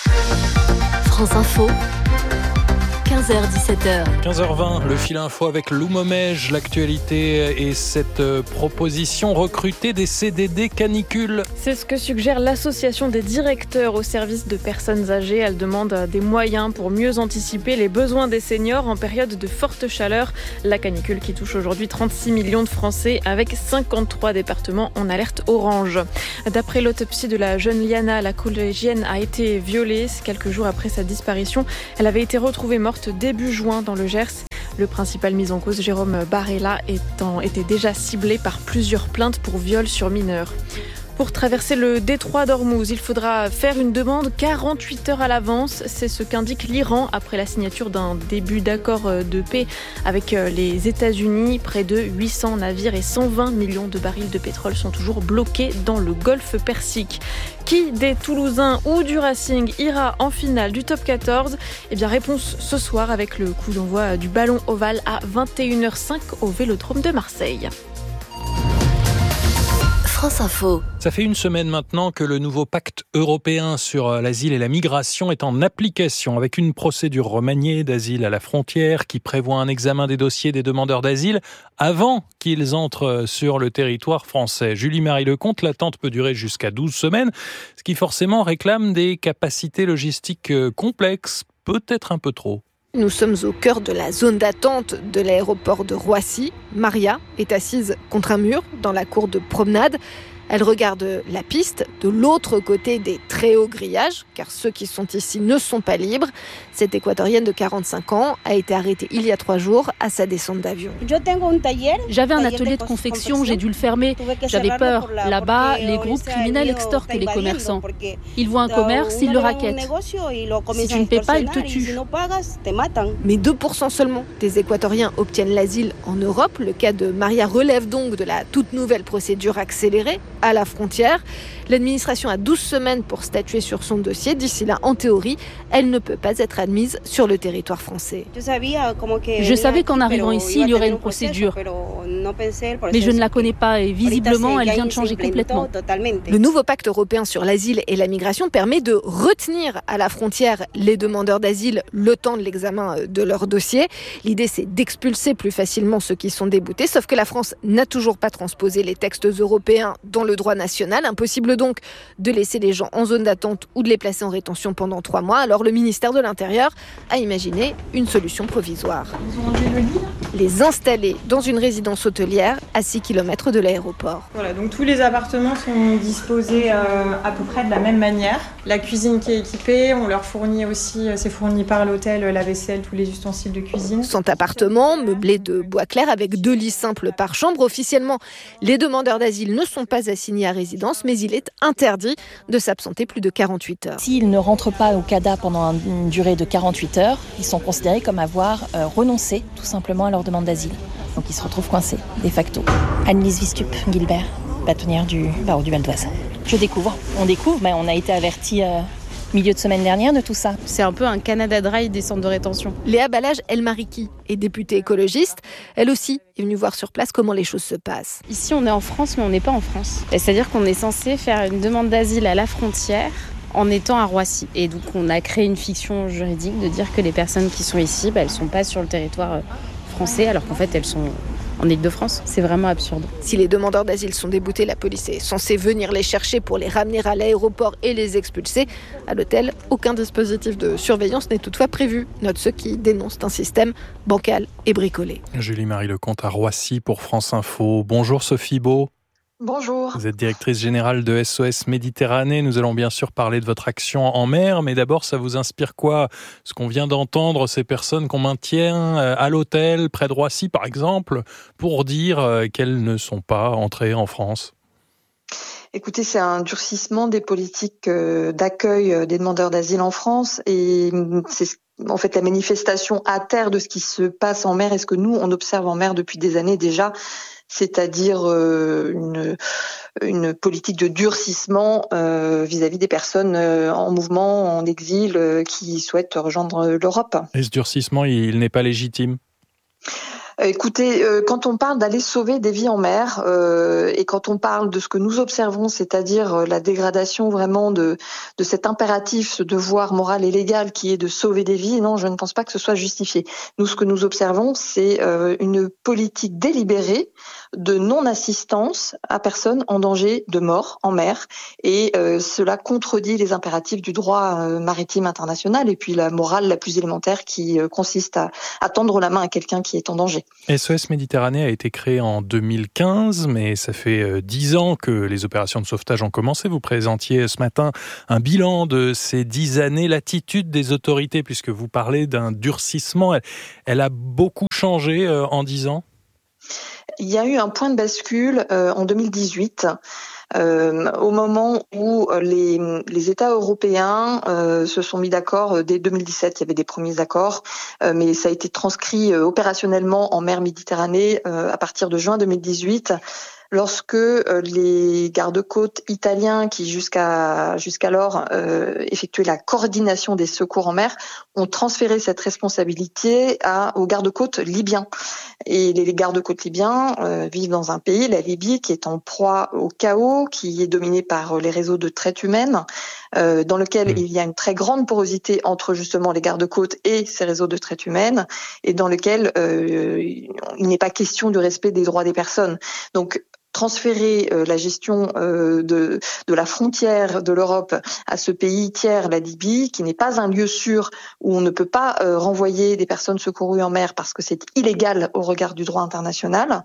France Info. 15h-17h. 15h20, le fil info avec Lou Momège. L'actualité et cette proposition, recruter des CDD canicule. C'est ce que suggère l'association des directeurs au service de personnes âgées. Elle demande des moyens pour mieux anticiper les besoins des seniors en période de forte chaleur. La canicule qui touche aujourd'hui 36 millions de Français avec 53 départements en alerte orange. D'après l'autopsie de la jeune Liana, la collégienne a été violée. Quelques jours après sa disparition, elle avait été retrouvée morte début juin dans le Gers. Le principal mis en cause, Jérôme Barella, était déjà ciblé par plusieurs plaintes pour viol sur mineurs. Pour traverser le détroit d'Ormuz, il faudra faire une demande 48 heures à l'avance. C'est ce qu'indique l'Iran après la signature d'un début d'accord de paix avec les États-Unis. Près de 800 navires et 120 millions de barils de pétrole sont toujours bloqués dans le golfe Persique. Qui des Toulousains ou du Racing ira en finale du top 14 ? Eh bien, réponse ce soir avec le coup d'envoi du ballon ovale à 21h05 au Vélodrome de Marseille. France Info. Ça fait une semaine maintenant que le nouveau pacte européen sur l'asile et la migration est en application avec une procédure remaniée d'asile à la frontière qui prévoit un examen des dossiers des demandeurs d'asile avant qu'ils entrent sur le territoire français. Julie-Marie Lecomte, l'attente peut durer jusqu'à 12 semaines, ce qui forcément réclame des capacités logistiques complexes, peut-être un peu trop. Nous sommes au cœur de la zone d'attente de l'aéroport de Roissy. Maria est assise contre un mur dans la cour de promenade. Elle regarde la piste de l'autre côté des très hauts grillages, car ceux qui sont ici ne sont pas libres. Cette équatorienne de 45 ans a été arrêtée il y a 3 jours à sa descente d'avion. J'avais un atelier de confection, j'ai dû le fermer. J'avais peur. Là-bas, les groupes criminels extorquent les commerçants. Ils voient un commerce, ils le raquettent. Si tu ne paies pas, ils te tuent. Mais 2% seulement des Équatoriens obtiennent l'asile en Europe. Le cas de Maria relève donc de la toute nouvelle procédure accélérée à la frontière. L'administration a 12 semaines pour statuer sur son dossier. D'ici là, en théorie, elle ne peut pas être admise sur le territoire français. Je savais qu'en arrivant ici, il y aurait une procédure. Mais je ne la connais pas et visiblement, elle vient de changer complètement. Le nouveau pacte européen sur l'asile et la migration permet de retenir à la frontière les demandeurs d'asile le temps de l'examen de leur dossier. L'idée, c'est d'expulser plus facilement ceux qui sont déboutés, sauf que la France n'a toujours pas transposé les textes européens dans le droit national. Impossible donc de laisser les gens en zone d'attente ou de les placer en rétention pendant 3 mois. Alors le ministère de l'Intérieur a imaginé une solution provisoire. Les installer dans une résidence hôtelière à 6 km de l'aéroport. Voilà, donc tous les appartements sont disposés à peu près de la même manière. La cuisine qui est équipée, on leur fournit aussi, c'est fourni par l'hôtel, la vaisselle, tous les ustensiles de cuisine. Cet appartement, meublé de bois clair avec 2 lits simples par chambre. Officiellement, les demandeurs d'asile ne sont pas assignés à résidence, mais il est interdit de s'absenter plus de 48 heures. S'ils ne rentrent pas au CADA pendant une durée de 48 heures, ils sont considérés comme avoir renoncé tout simplement à leur demande d'asile. Donc ils se retrouvent coincés, de facto. Annelise Vistup, Guilbert, bâtonnière du barreau du Val d'Oise. On découvre, mais on a été avertis milieu de semaine dernière de tout ça. C'est un peu un Canada Dry des centres de rétention. Léa Balage-Elmariki est députée écologiste. Elle aussi est venue voir sur place comment les choses se passent. Ici, on est en France, mais on n'est pas en France. C'est-à-dire qu'on est censé faire une demande d'asile à la frontière en étant à Roissy. Et donc on a créé une fiction juridique de dire que les personnes qui sont ici, elles ne sont pas sur le territoire français, alors qu'en fait elles sont en Île-de-France. C'est vraiment absurde. Si les demandeurs d'asile sont déboutés, la police est censée venir les chercher pour les ramener à l'aéroport et les expulser. À l'hôtel, aucun dispositif de surveillance n'est toutefois prévu, notent ceux qui dénoncent un système bancal et bricolé. Julie-Marie Lecomte à Roissy pour France Info. Bonjour Sophie Beau. Bonjour. Vous êtes directrice générale de SOS Méditerranée. Nous allons bien sûr parler de votre action en mer, mais d'abord, ça vous inspire quoi? Ce qu'on vient d'entendre, ces personnes qu'on maintient à l'hôtel, près de Roissy par exemple, pour dire qu'elles ne sont pas entrées en France. Écoutez, c'est un durcissement des politiques d'accueil des demandeurs d'asile en France et c'est en fait la manifestation à terre de ce qui se passe en mer et ce que nous, on observe en mer depuis des années déjà. C'est-à-dire une politique de durcissement vis-à-vis des personnes en mouvement, en exil, qui souhaitent rejoindre l'Europe. Et ce durcissement, il n'est pas légitime ? Écoutez, quand on parle d'aller sauver des vies en mer, et quand on parle de ce que nous observons, c'est-à-dire la dégradation vraiment de cet impératif, ce devoir moral et légal qui est de sauver des vies, non, je ne pense pas que ce soit justifié. Nous, ce que nous observons, c'est une politique délibérée de non-assistance à personnes en danger de mort en mer, et cela contredit les impératifs du droit maritime international et puis la morale la plus élémentaire qui consiste à tendre la main à quelqu'un qui est en danger. SOS Méditerranée a été créé en 2015, mais ça fait 10 ans que les opérations de sauvetage ont commencé. Vous présentiez ce matin un bilan de ces 10 années. L'attitude des autorités, puisque vous parlez d'un durcissement, elle a beaucoup changé en 10 ans ? Il y a eu un point de bascule en 2018. Au moment où les États européens se sont mis d'accord dès 2017, il y avait des premiers accords, mais ça a été transcrit opérationnellement en mer Méditerranée à partir de juin 2018. Lorsque les gardes-côtes italiens qui jusqu'alors effectuaient la coordination des secours en mer ont transféré cette responsabilité aux gardes-côtes libyens. Et les gardes-côtes libyens vivent dans un pays, la Libye, qui est en proie au chaos, qui est dominé par les réseaux de traite humaine, dans lequel il y a une très grande porosité entre justement les gardes-côtes et ces réseaux de traite humaine, et dans lequel il n'est pas question du respect des droits des personnes. Donc, transférer la gestion de la frontière de l'Europe à ce pays tiers, la Libye, qui n'est pas un lieu sûr où on ne peut pas renvoyer des personnes secourues en mer parce que c'est illégal au regard du droit international.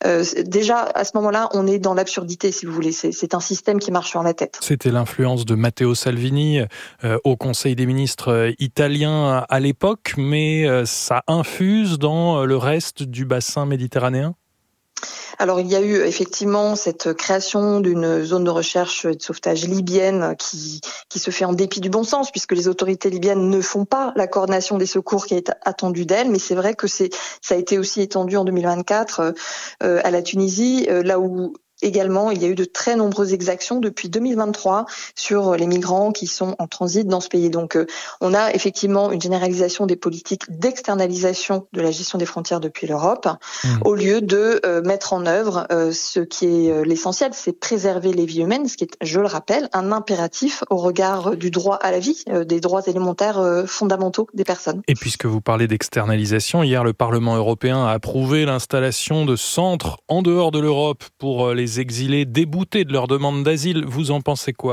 Déjà, à ce moment-là, on est dans l'absurdité, si vous voulez. C'est un système qui marche sur la tête. C'était l'influence de Matteo Salvini au Conseil des ministres italien à l'époque, mais ça infuse dans le reste du bassin méditerranéen ? Alors, il y a eu effectivement cette création d'une zone de recherche et de sauvetage libyenne qui se fait en dépit du bon sens, puisque les autorités libyennes ne font pas la coordination des secours qui est attendue d'elles. Mais c'est vrai que ça a été aussi étendu en 2024 à la Tunisie, là où également, il y a eu de très nombreuses exactions depuis 2023 sur les migrants qui sont en transit dans ce pays. Donc, on a effectivement une généralisation des politiques d'externalisation de la gestion des frontières depuis l'Europe, au lieu de mettre en œuvre ce qui est l'essentiel, c'est préserver les vies humaines, ce qui est, je le rappelle, un impératif au regard du droit à la vie, des droits élémentaires fondamentaux des personnes. Et puisque vous parlez d'externalisation, hier, le Parlement européen a approuvé l'installation de centres en dehors de l'Europe pour les exilés déboutés de leur demande d'asile. Vous en pensez quoi ?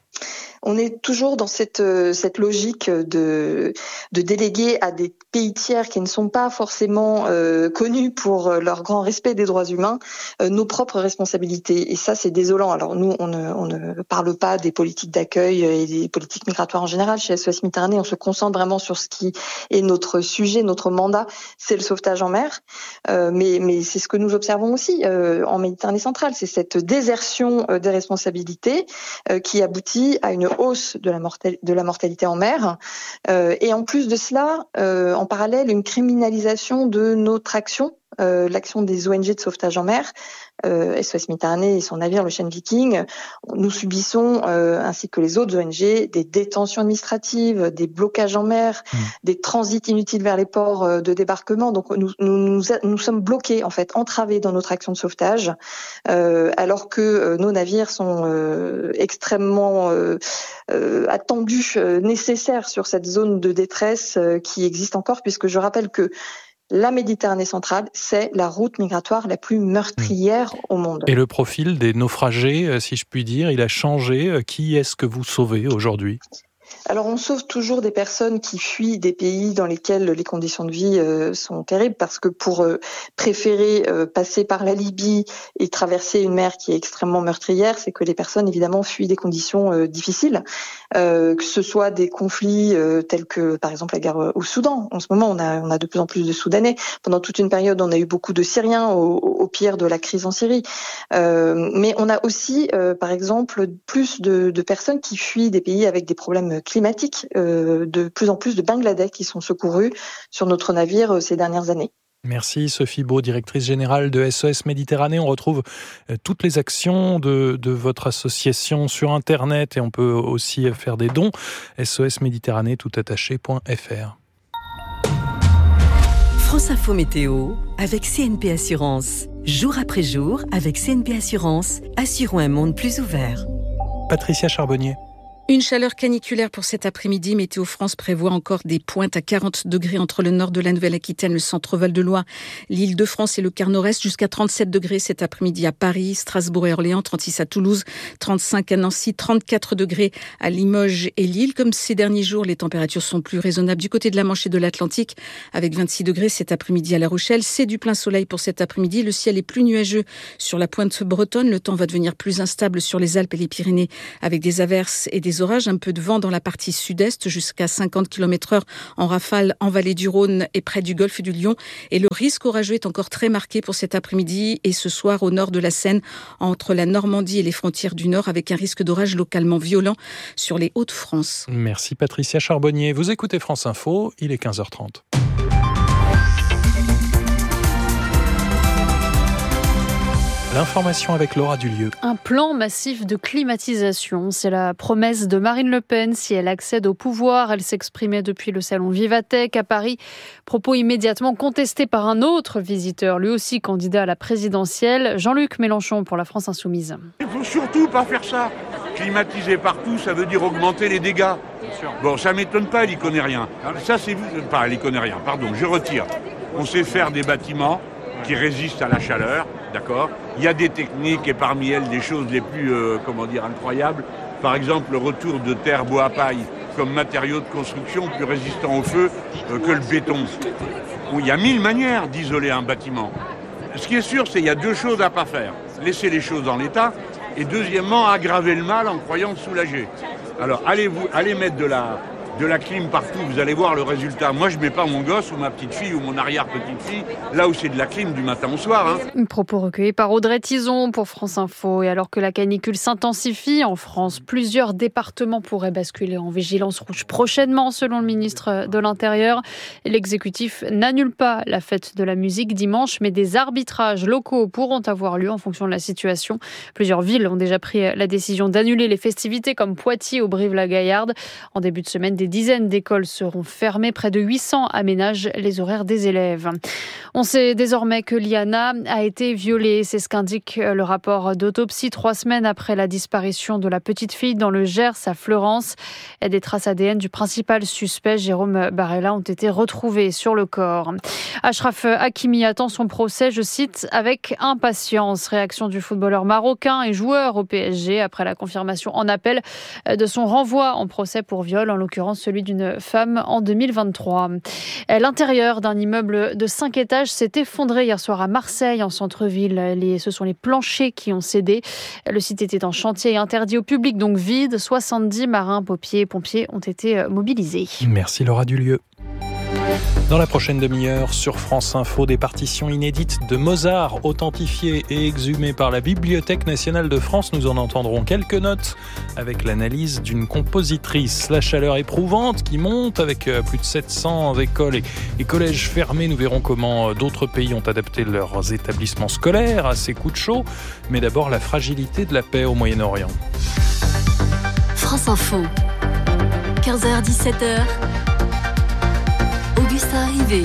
On est toujours dans cette logique de déléguer à des pays tiers qui ne sont pas forcément connus pour leur grand respect des droits humains nos propres responsabilités. Et ça, c'est désolant. Alors nous, on ne parle pas des politiques d'accueil et des politiques migratoires en général. Chez SOS Méditerranée, on se concentre vraiment sur ce qui est notre sujet, notre mandat, c'est le sauvetage en mer. Mais c'est ce que nous observons aussi en Méditerranée centrale. C'est cette désertion des responsabilités qui aboutit à une hausse de la mortalité en mer, et en plus de cela, en parallèle, une criminalisation de notre action l'action des ONG de sauvetage en mer, SOS Méditerranée et son navire, le Ocean Viking. Nous subissons, ainsi que les autres ONG, des détentions administratives, des blocages en mer, des transits inutiles vers les ports de débarquement. Donc nous sommes bloqués, en fait, entravés dans notre action de sauvetage, alors que nos navires sont extrêmement attendus, nécessaires sur cette zone de détresse qui existe encore, puisque je rappelle que la Méditerranée centrale, c'est la route migratoire la plus meurtrière au monde. Et le profil des naufragés, si je puis dire, il a changé. Qui est-ce que vous sauvez aujourd'hui ? Alors on sauve toujours des personnes qui fuient des pays dans lesquels les conditions de vie sont terribles, parce que pour préférer passer par la Libye et traverser une mer qui est extrêmement meurtrière, c'est que les personnes évidemment fuient des conditions difficiles, que ce soit des conflits tels que par exemple la guerre au Soudan. En ce moment on a de plus en plus de Soudanais. Pendant toute une période on a eu beaucoup de Syriens au pire de la crise en Syrie. Mais on a aussi par exemple plus de personnes qui fuient des pays avec des problèmes climatiques, de plus en plus de Bangladais qui sont secourus sur notre navire ces dernières années. Merci Sophie Beau, directrice générale de SOS Méditerranée. On retrouve toutes les actions de votre association sur Internet et on peut aussi faire des dons. SOS Méditerranée toutattaché.fr. France Info Météo avec CNP Assurance. Jour après jour, avec CNP Assurance, assurons un monde plus ouvert. Patricia Charbonnier. Une chaleur caniculaire pour cet après-midi. Météo France prévoit encore des pointes à 40 degrés entre le nord de la Nouvelle-Aquitaine, le centre-Val de Loire, l'Île-de-France et le quart nord-est, jusqu'à 37 degrés cet après-midi à Paris, Strasbourg et Orléans, 36 à Toulouse, 35 à Nancy, 34 degrés à Limoges et Lille. Comme ces derniers jours, les températures sont plus raisonnables du côté de la Manche et de l'Atlantique, avec 26 degrés cet après-midi à La Rochelle. C'est du plein soleil pour cet après-midi. Le ciel est plus nuageux sur la pointe bretonne. Le temps va devenir plus instable sur les Alpes et les Pyrénées, avec des averses et des orages, un peu de vent dans la partie sud-est jusqu'à 50 km/h en rafale en vallée du Rhône et près du golfe du Lion. Et le risque orageux est encore très marqué pour cet après-midi et ce soir au nord de la Seine, entre la Normandie et les frontières du Nord, avec un risque d'orage localement violent sur les Hauts-de-France. Merci Patricia Charbonnier. Vous écoutez France Info, il est 15h30. L'information avec Laura Dulieu. Un plan massif de climatisation, c'est la promesse de Marine Le Pen si elle accède au pouvoir. Elle s'exprimait depuis le salon Vivatech à Paris. Propos immédiatement contestés par un autre visiteur, lui aussi candidat à la présidentielle, Jean-Luc Mélenchon pour la France Insoumise. Il ne faut surtout pas faire ça. Climatiser partout, ça veut dire augmenter les dégâts. Bon, ça ne m'étonne pas, elle n'y connaît rien. Ça, c'est pas, elle n'y connaît rien, pardon, je retire. On sait faire des bâtiments qui résistent à la chaleur, d'accord. Il y a des techniques et parmi elles des choses les plus, incroyables. Par exemple, le retour de terre, bois à paille comme matériau de construction plus résistant au feu que le béton. Il y a 1000 manières d'isoler un bâtiment. Ce qui est sûr, c'est qu'il y a deux choses à ne pas faire. Laisser les choses en l'état et deuxièmement, aggraver le mal en croyant soulager. Alors, allez mettre de la clim partout, vous allez voir le résultat. Moi, je ne mets pas mon gosse ou ma petite fille ou mon arrière-petite-fille là où c'est de la clim du matin au soir. Propos recueillis par Audrey Tizon pour France Info. Et alors que la canicule s'intensifie en France, plusieurs départements pourraient basculer en vigilance rouge prochainement, selon le ministre de l'Intérieur. L'exécutif n'annule pas la fête de la musique dimanche, mais des arbitrages locaux pourront avoir lieu en fonction de la situation. Plusieurs villes ont déjà pris la décision d'annuler les festivités comme Poitiers ou Brive-la-Gaillarde. En début de semaine, des dizaines d'écoles seront fermées. Près de 800 aménagent les horaires des élèves. On sait désormais que Liana a été violée. C'est ce qu'indique le rapport d'autopsie 3 semaines après la disparition de la petite fille dans le Gers à Fleurance. Des traces ADN du principal suspect, Jérôme Barella, ont été retrouvées sur le corps. Achraf Hakimi attend son procès, je cite, avec impatience. Réaction du footballeur marocain et joueur au PSG après la confirmation en appel de son renvoi en procès pour viol, en l'occurrence celui d'une femme en 2023. L'intérieur d'un immeuble de 5 étages s'est effondré hier soir à Marseille, en centre-ville. Ce sont les planchers qui ont cédé. Le site était en chantier et interdit au public, donc vide. 70 marins, pompiers ont été mobilisés. Merci Laura Dulieu. Dans la prochaine demi-heure, sur France Info, des partitions inédites de Mozart, authentifiées et exhumées par la Bibliothèque nationale de France. Nous en entendrons quelques notes avec l'analyse d'une compositrice. La chaleur éprouvante qui monte avec plus de 700 écoles et collèges fermés. Nous verrons comment d'autres pays ont adapté leurs établissements scolaires à ces coups de chaud. Mais d'abord, la fragilité de la paix au Moyen-Orient. France Info, 15h-17h. Augustin Rivet.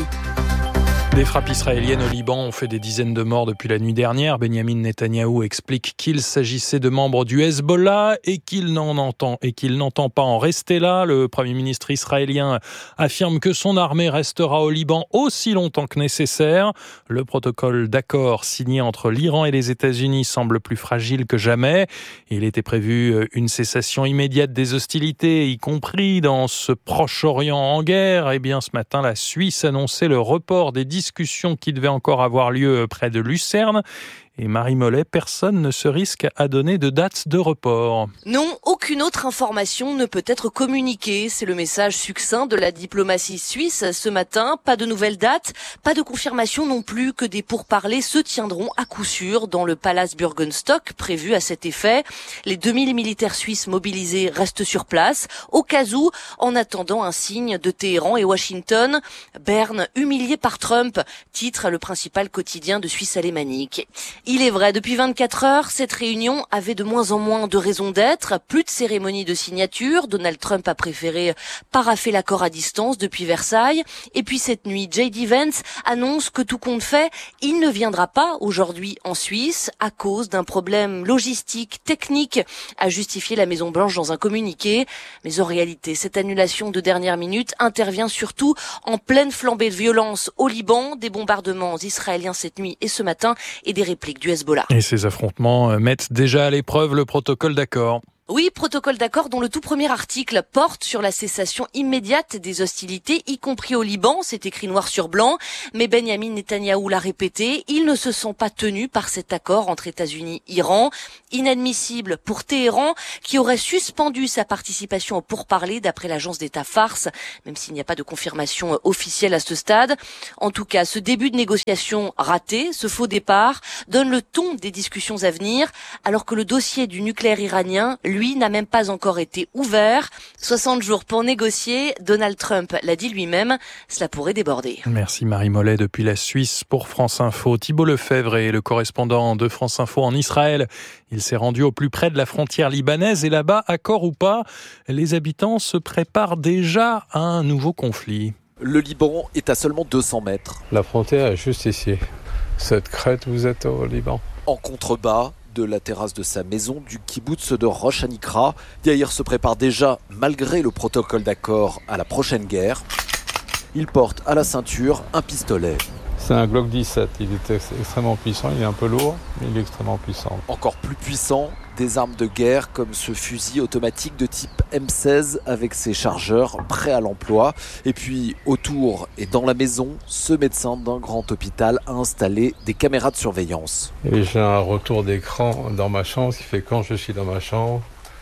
Des frappes israéliennes au Liban ont fait des dizaines de morts depuis la nuit dernière. Benyamin Netanyahou explique qu'il s'agissait de membres du Hezbollah et qu'il n'entend pas en rester là. Le Premier ministre israélien affirme que son armée restera au Liban aussi longtemps que nécessaire. Le protocole d'accord signé entre l'Iran et les États-Unis semble plus fragile que jamais. Il était prévu une cessation immédiate des hostilités, y compris dans ce Proche-Orient en guerre. Eh bien, ce matin, la Suisse annonçait le report des discussions qui devaient encore avoir lieu près de Lucerne. Et Marie Mollet, personne ne se risque à donner de date de report. Non, aucune autre information ne peut être communiquée. C'est le message succinct de la diplomatie suisse ce matin. Pas de nouvelles dates, pas de confirmation non plus que des pourparlers se tiendront à coup sûr dans le Palace Bürgenstock prévu à cet effet. Les 2000 militaires suisses mobilisés restent sur place, au cas où, en attendant un signe de Téhéran et Washington. Berne humilié par Trump, titre le principal quotidien de Suisse alémanique. Il est vrai, depuis 24 heures, cette réunion avait de moins en moins de raisons d'être. Plus de cérémonie de signature. Donald Trump a préféré paraffer l'accord à distance depuis Versailles. Et puis cette nuit, J.D. Vance annonce que tout compte fait, il ne viendra pas aujourd'hui en Suisse à cause d'un problème logistique, technique, a justifié la Maison-Blanche dans un communiqué. Mais en réalité, cette annulation de dernière minute intervient surtout en pleine flambée de violence au Liban, des bombardements israéliens cette nuit et ce matin et des répliques du Hezbollah. Et ces affrontements mettent déjà à l'épreuve le protocole d'accord. Oui, protocole d'accord dont le tout premier article porte sur la cessation immédiate des hostilités, y compris au Liban, c'est écrit noir sur blanc. Mais Benyamin Netanyahou l'a répété, ils ne se sont pas tenus par cet accord entre États-Unis et Iran. Inadmissible pour Téhéran, qui aurait suspendu sa participation au pourparlers d'après l'agence d'État Fars, même s'il n'y a pas de confirmation officielle à ce stade. En tout cas, ce début de négociation raté, ce faux départ, donne le ton des discussions à venir, alors que le dossier du nucléaire iranien, lui, n'a même pas encore été ouvert. 60 jours pour négocier. Donald Trump l'a dit lui-même, cela pourrait déborder. Merci Marie Mollet depuis la Suisse pour France Info. Thibault Lefebvre est le correspondant de France Info en Israël. Il s'est rendu au plus près de la frontière libanaise et là-bas, accord ou pas, les habitants se préparent déjà à un nouveau conflit. Le Liban est à seulement 200 mètres. La frontière est juste ici. Cette crête, vous êtes au Liban. En contrebas de la terrasse de sa maison du kibboutz de Rosh Hanikra, Yair se prépare déjà, malgré le protocole d'accord, à la prochaine guerre. Il porte à la ceinture un pistolet. C'est un Glock 17, il est extrêmement puissant, il est un peu lourd, mais il est extrêmement puissant. Encore plus puissant, des armes de guerre comme ce fusil automatique de type M16 avec ses chargeurs prêts à l'emploi. Et puis autour et dans la maison, ce médecin d'un grand hôpital a installé des caméras de surveillance. Et j'ai un retour d'écran dans ma chambre, ce qui fait que quand je suis dans ma chambre,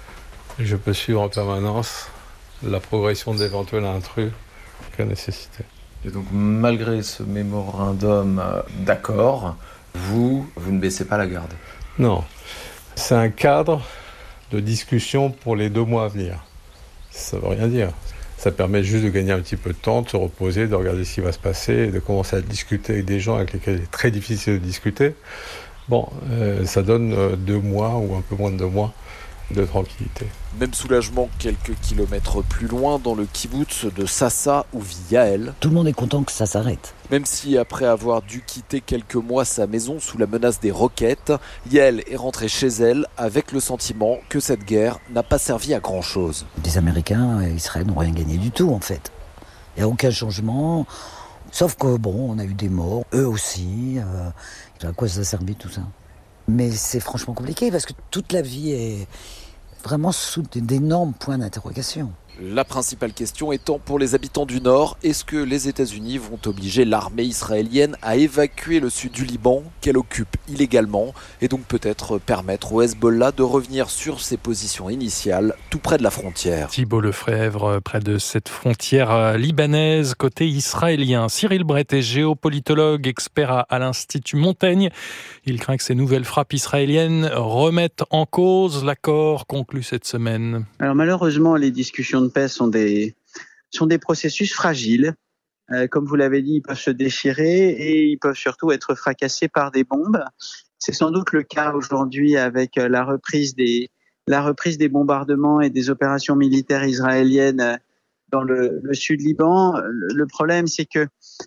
je peux suivre en permanence la progression d'éventuels intrus qu'à nécessité. Et donc malgré ce mémorandum d'accord, vous ne baissez pas la garde? Non. C'est un cadre de discussion pour les 2 mois à venir. Ça ne veut rien dire. Ça permet juste de gagner un petit peu de temps, de se reposer, de regarder ce qui va se passer et de commencer à discuter avec des gens avec lesquels il est très difficile de discuter. Bon, ça donne 2 mois ou un peu moins de 2 mois de tranquillité. Même soulagement quelques kilomètres plus loin dans le kibboutz de Sassa où vit Yael. Tout le monde est content que ça s'arrête. Même si après avoir dû quitter quelques mois sa maison sous la menace des roquettes, Yael est rentrée chez elle avec le sentiment que cette guerre n'a pas servi à grand chose. Les Américains et Israël n'ont rien gagné du tout en fait. Il n'y a aucun changement, sauf que on a eu des morts, eux aussi. À quoi ça a servi tout ça? Mais c'est franchement compliqué parce que toute la vie est vraiment sous d'énormes points d'interrogation. La principale question étant pour les habitants du Nord, est-ce que les États-Unis vont obliger l'armée israélienne à évacuer le sud du Liban qu'elle occupe illégalement et donc peut-être permettre au Hezbollah de revenir sur ses positions initiales tout près de la frontière. Thibault Lefebvre, près de cette frontière libanaise côté israélien. Cyril Brett est géopolitologue, expert à l'Institut Montaigne. Il craint que ces nouvelles frappes israéliennes remettent en cause l'accord conclu cette semaine. Alors malheureusement, les discussions de paix sont des processus fragiles. Comme vous l'avez dit, ils peuvent se déchirer et ils peuvent surtout être fracassés par des bombes. C'est sans doute le cas aujourd'hui avec la reprise des bombardements et des opérations militaires israéliennes dans le sud Liban. Le problème, c'est que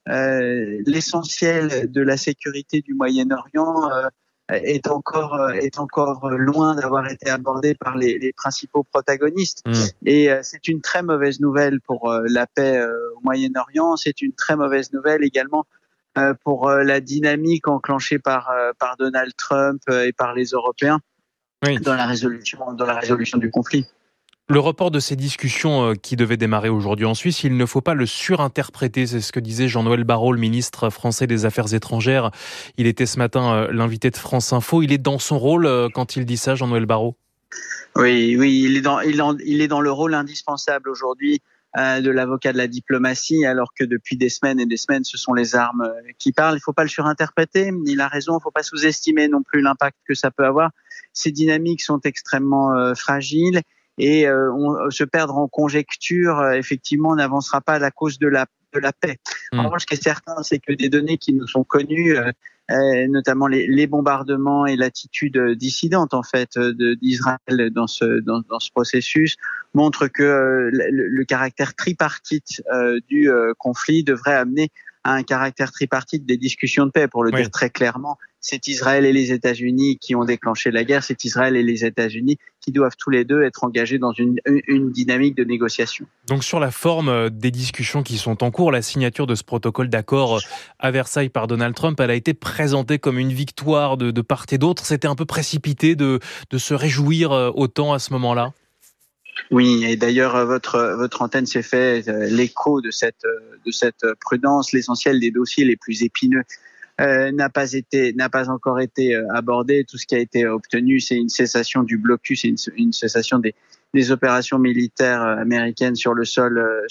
l'essentiel de la sécurité du Moyen-Orient est encore loin d'avoir été abordé par les principaux protagonistes. Et c'est une très mauvaise nouvelle pour la paix au Moyen-Orient. C'est une très mauvaise nouvelle également pour la dynamique enclenchée par Donald Trump et par les Européens dans la résolution du conflit. Le report de ces discussions qui devaient démarrer aujourd'hui en Suisse, il ne faut pas le surinterpréter. C'est ce que disait Jean-Noël Barrot, le ministre français des Affaires étrangères. Il était ce matin l'invité de France Info. Il est dans son rôle quand il dit ça, Jean-Noël Barrot ? Oui, il est dans le rôle indispensable aujourd'hui de l'avocat de la diplomatie, alors que depuis des semaines et des semaines, ce sont les armes qui parlent. Il ne faut pas le surinterpréter. Il a raison. Il ne faut pas sous-estimer non plus l'impact que ça peut avoir. Ces dynamiques sont extrêmement fragiles. Et se perdre en conjecture, effectivement, n'avancera pas à la cause de la paix. En revanche, ce qui est certain, c'est que des données qui nous sont connues, notamment les bombardements et l'attitude dissidente en fait d'Israël dans ce processus, montrent que le caractère tripartite du conflit devrait amener à un caractère tripartite des discussions de paix. Pour le dire très clairement, c'est Israël et les États-Unis qui ont déclenché la guerre, c'est Israël et les États-Unis qui doivent tous les deux être engagés dans une dynamique de négociation. Donc sur la forme des discussions qui sont en cours, la signature de ce protocole d'accord à Versailles par Donald Trump, elle a été présentée comme une victoire de part et d'autre. C'était un peu précipité de se réjouir autant à ce moment-là ? Oui, et d'ailleurs votre antenne s'est fait l'écho de cette prudence. L'essentiel des dossiers les plus épineux n'a pas encore été abordé. Tout ce qui a été obtenu, c'est une cessation du blocus, et une cessation des opérations militaires américaines sur le sol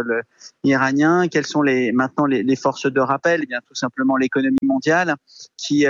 iranien. Quelles sont maintenant les forces de rappel ? Eh bien, tout simplement l'économie mondiale qui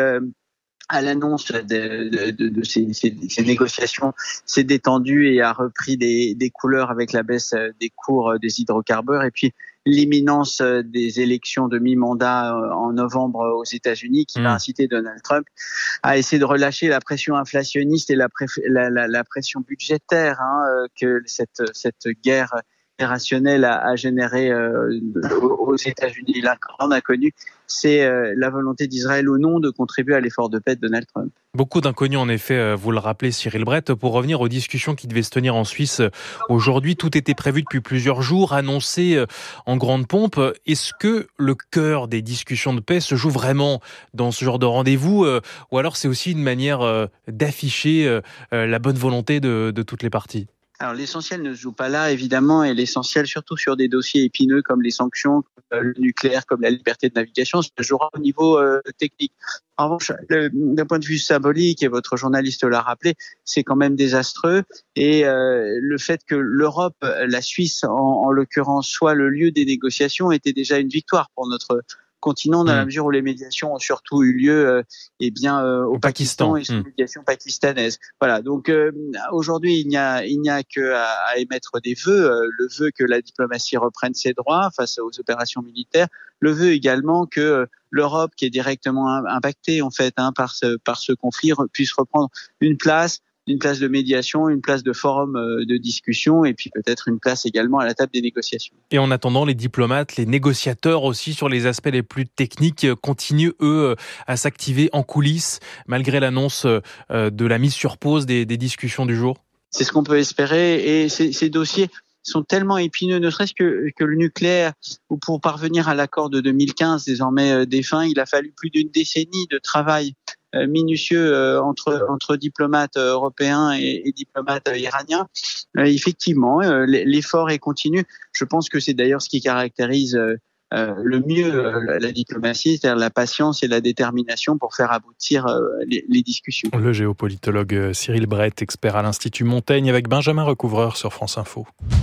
à l'annonce de ces négociations, s'est détendue et a repris des couleurs avec la baisse des cours des hydrocarbures. Et puis, l'imminence des élections de mi-mandat en novembre aux États-Unis qui va inciter Donald Trump à essayer de relâcher la pression inflationniste et la pression budgétaire que cette guerre irrationnelle a généré aux États-Unis. Là, on a connu, c'est la volonté d'Israël ou non de contribuer à l'effort de paix de Donald Trump. Beaucoup d'inconnus, en effet, vous le rappelez, Cyril Brett. Pour revenir aux discussions qui devaient se tenir en Suisse aujourd'hui, tout était prévu depuis plusieurs jours, annoncé en grande pompe. Est-ce que le cœur des discussions de paix se joue vraiment dans ce genre de rendez-vous, ou alors c'est aussi une manière d'afficher la bonne volonté de toutes les parties ? Alors l'essentiel ne se joue pas là, évidemment, et l'essentiel, surtout sur des dossiers épineux comme les sanctions, comme le nucléaire, comme la liberté de navigation, se jouera au niveau technique. En revanche, d'un point de vue symbolique, et votre journaliste l'a rappelé, c'est quand même désastreux. Et le fait que l'Europe, la Suisse en l'occurrence, soit le lieu des négociations était déjà une victoire pour notre continent, dans la mesure où les médiations ont surtout eu lieu au Pakistan et sous médiation pakistanaise. Voilà, donc aujourd'hui, il n'y a que à émettre des vœux, le vœu que la diplomatie reprenne ses droits face aux opérations militaires, le vœu également que l'Europe, qui est directement impactée en fait par ce conflit, puisse reprendre une place de médiation, une place de forum de discussion et puis peut-être une place également à la table des négociations. Et en attendant, les diplomates, les négociateurs aussi sur les aspects les plus techniques continuent, eux, à s'activer en coulisses malgré l'annonce de la mise sur pause des discussions du jour. C'est ce qu'on peut espérer et ces dossiers sont tellement épineux, ne serait-ce que le nucléaire, où pour parvenir à l'accord de 2015, désormais défunt, il a fallu plus d'une décennie de travail minutieux entre diplomates européens et diplomates iraniens. Effectivement, l'effort est continu. Je pense que c'est d'ailleurs ce qui caractérise le mieux la diplomatie, c'est-à-dire la patience et la détermination pour faire aboutir les discussions. Le géopolitologue Cyril Brett, expert à l'Institut Montaigne, avec Benjamin Recouvreur sur France Info.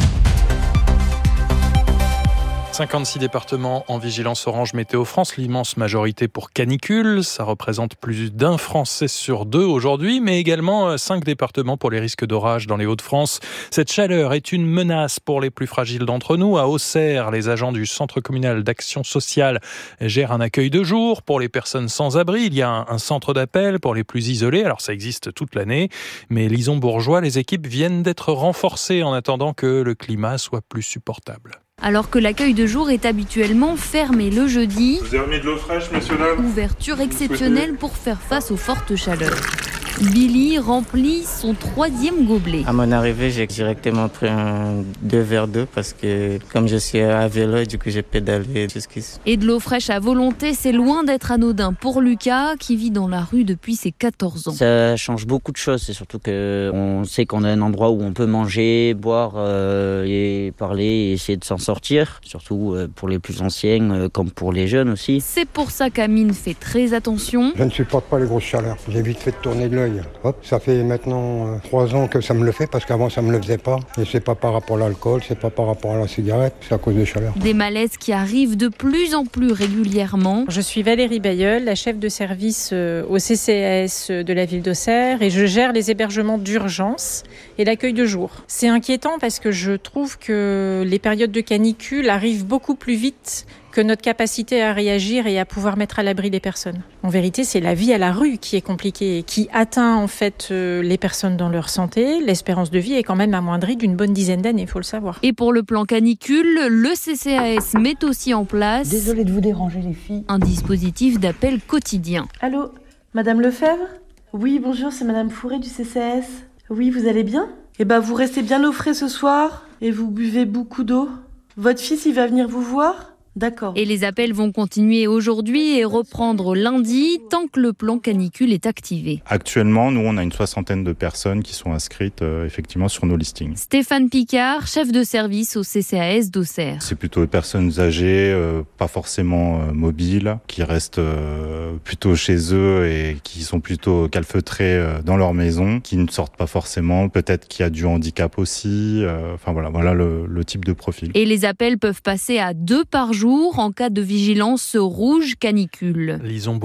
56 départements en vigilance orange Météo France, l'immense majorité pour canicule. Ça représente plus d'un Français sur deux aujourd'hui, mais également 5 départements pour les risques d'orage dans les Hauts-de-France. Cette chaleur est une menace pour les plus fragiles d'entre nous. À Auxerre, les agents du Centre communal d'action sociale gèrent un accueil de jour pour les personnes sans abri. Il y a un centre d'appel pour les plus isolés. Alors ça existe toute l'année, mais Lison-Bourgeois, les équipes viennent d'être renforcées en attendant que le climat soit plus supportable. Alors que l'accueil de jour est habituellement fermé le jeudi, vous avez remis de l'eau fraîche, messieurs, dames ? Ouverture exceptionnelle pour faire face aux fortes chaleurs. Billy remplit son 3e gobelet. À mon arrivée, j'ai directement pris 2 verres d'eau parce que comme je suis à vélo, du coup j'ai pédalé jusqu'ici. Et de l'eau fraîche à volonté, c'est loin d'être anodin pour Lucas qui vit dans la rue depuis ses 14 ans. Ça change beaucoup de choses, c'est surtout qu'on sait qu'on a un endroit où on peut manger, boire et parler et essayer de s'en sortir, surtout pour les plus anciens comme pour les jeunes aussi. C'est pour ça qu'Amine fait très attention. Je ne supporte pas les grosses chaleurs, j'ai vite fait de tourner de l'œil. Hop, ça fait maintenant 3 ans que ça me le fait parce qu'avant ça me le faisait pas. Et c'est pas par rapport à l'alcool, c'est pas par rapport à la cigarette, c'est à cause des chaleurs. Des malaises qui arrivent de plus en plus régulièrement. Je suis Valérie Bayeul, la chef de service au CCAS de la ville d'Auxerre et je gère les hébergements d'urgence et l'accueil de jour. C'est inquiétant parce que je trouve que les périodes de canicule arrivent beaucoup plus vite que notre capacité à réagir et à pouvoir mettre à l'abri les personnes. En vérité, c'est la vie à la rue qui est compliquée et qui atteint en fait les personnes dans leur santé. L'espérance de vie est quand même amoindrie d'une bonne dizaine d'années, il faut le savoir. Et pour le plan canicule, le CCAS met aussi en place... Désolée de vous déranger les filles. ...un dispositif d'appel quotidien. Allô, Madame Lefebvre ? Oui, bonjour, c'est Madame Fourré du CCAS. Oui, vous allez bien ? Eh ben, vous restez bien au frais ce soir et vous buvez beaucoup d'eau. Votre fils, il va venir vous voir ? D'accord. Et les appels vont continuer aujourd'hui et reprendre lundi tant que le plan canicule est activé. Actuellement, nous, on a une 60aine de personnes qui sont inscrites effectivement sur nos listings. Stéphane Picard, chef de service au CCAS d'Auxerre. C'est plutôt des personnes âgées, pas forcément mobiles, qui restent plutôt chez eux et qui sont plutôt calfeutrés dans leur maison, qui ne sortent pas forcément, peut-être qu'il y a du handicap aussi. Voilà le type de profil. Et les appels peuvent passer à 2 par jour en cas de vigilance rouge canicule. Lisons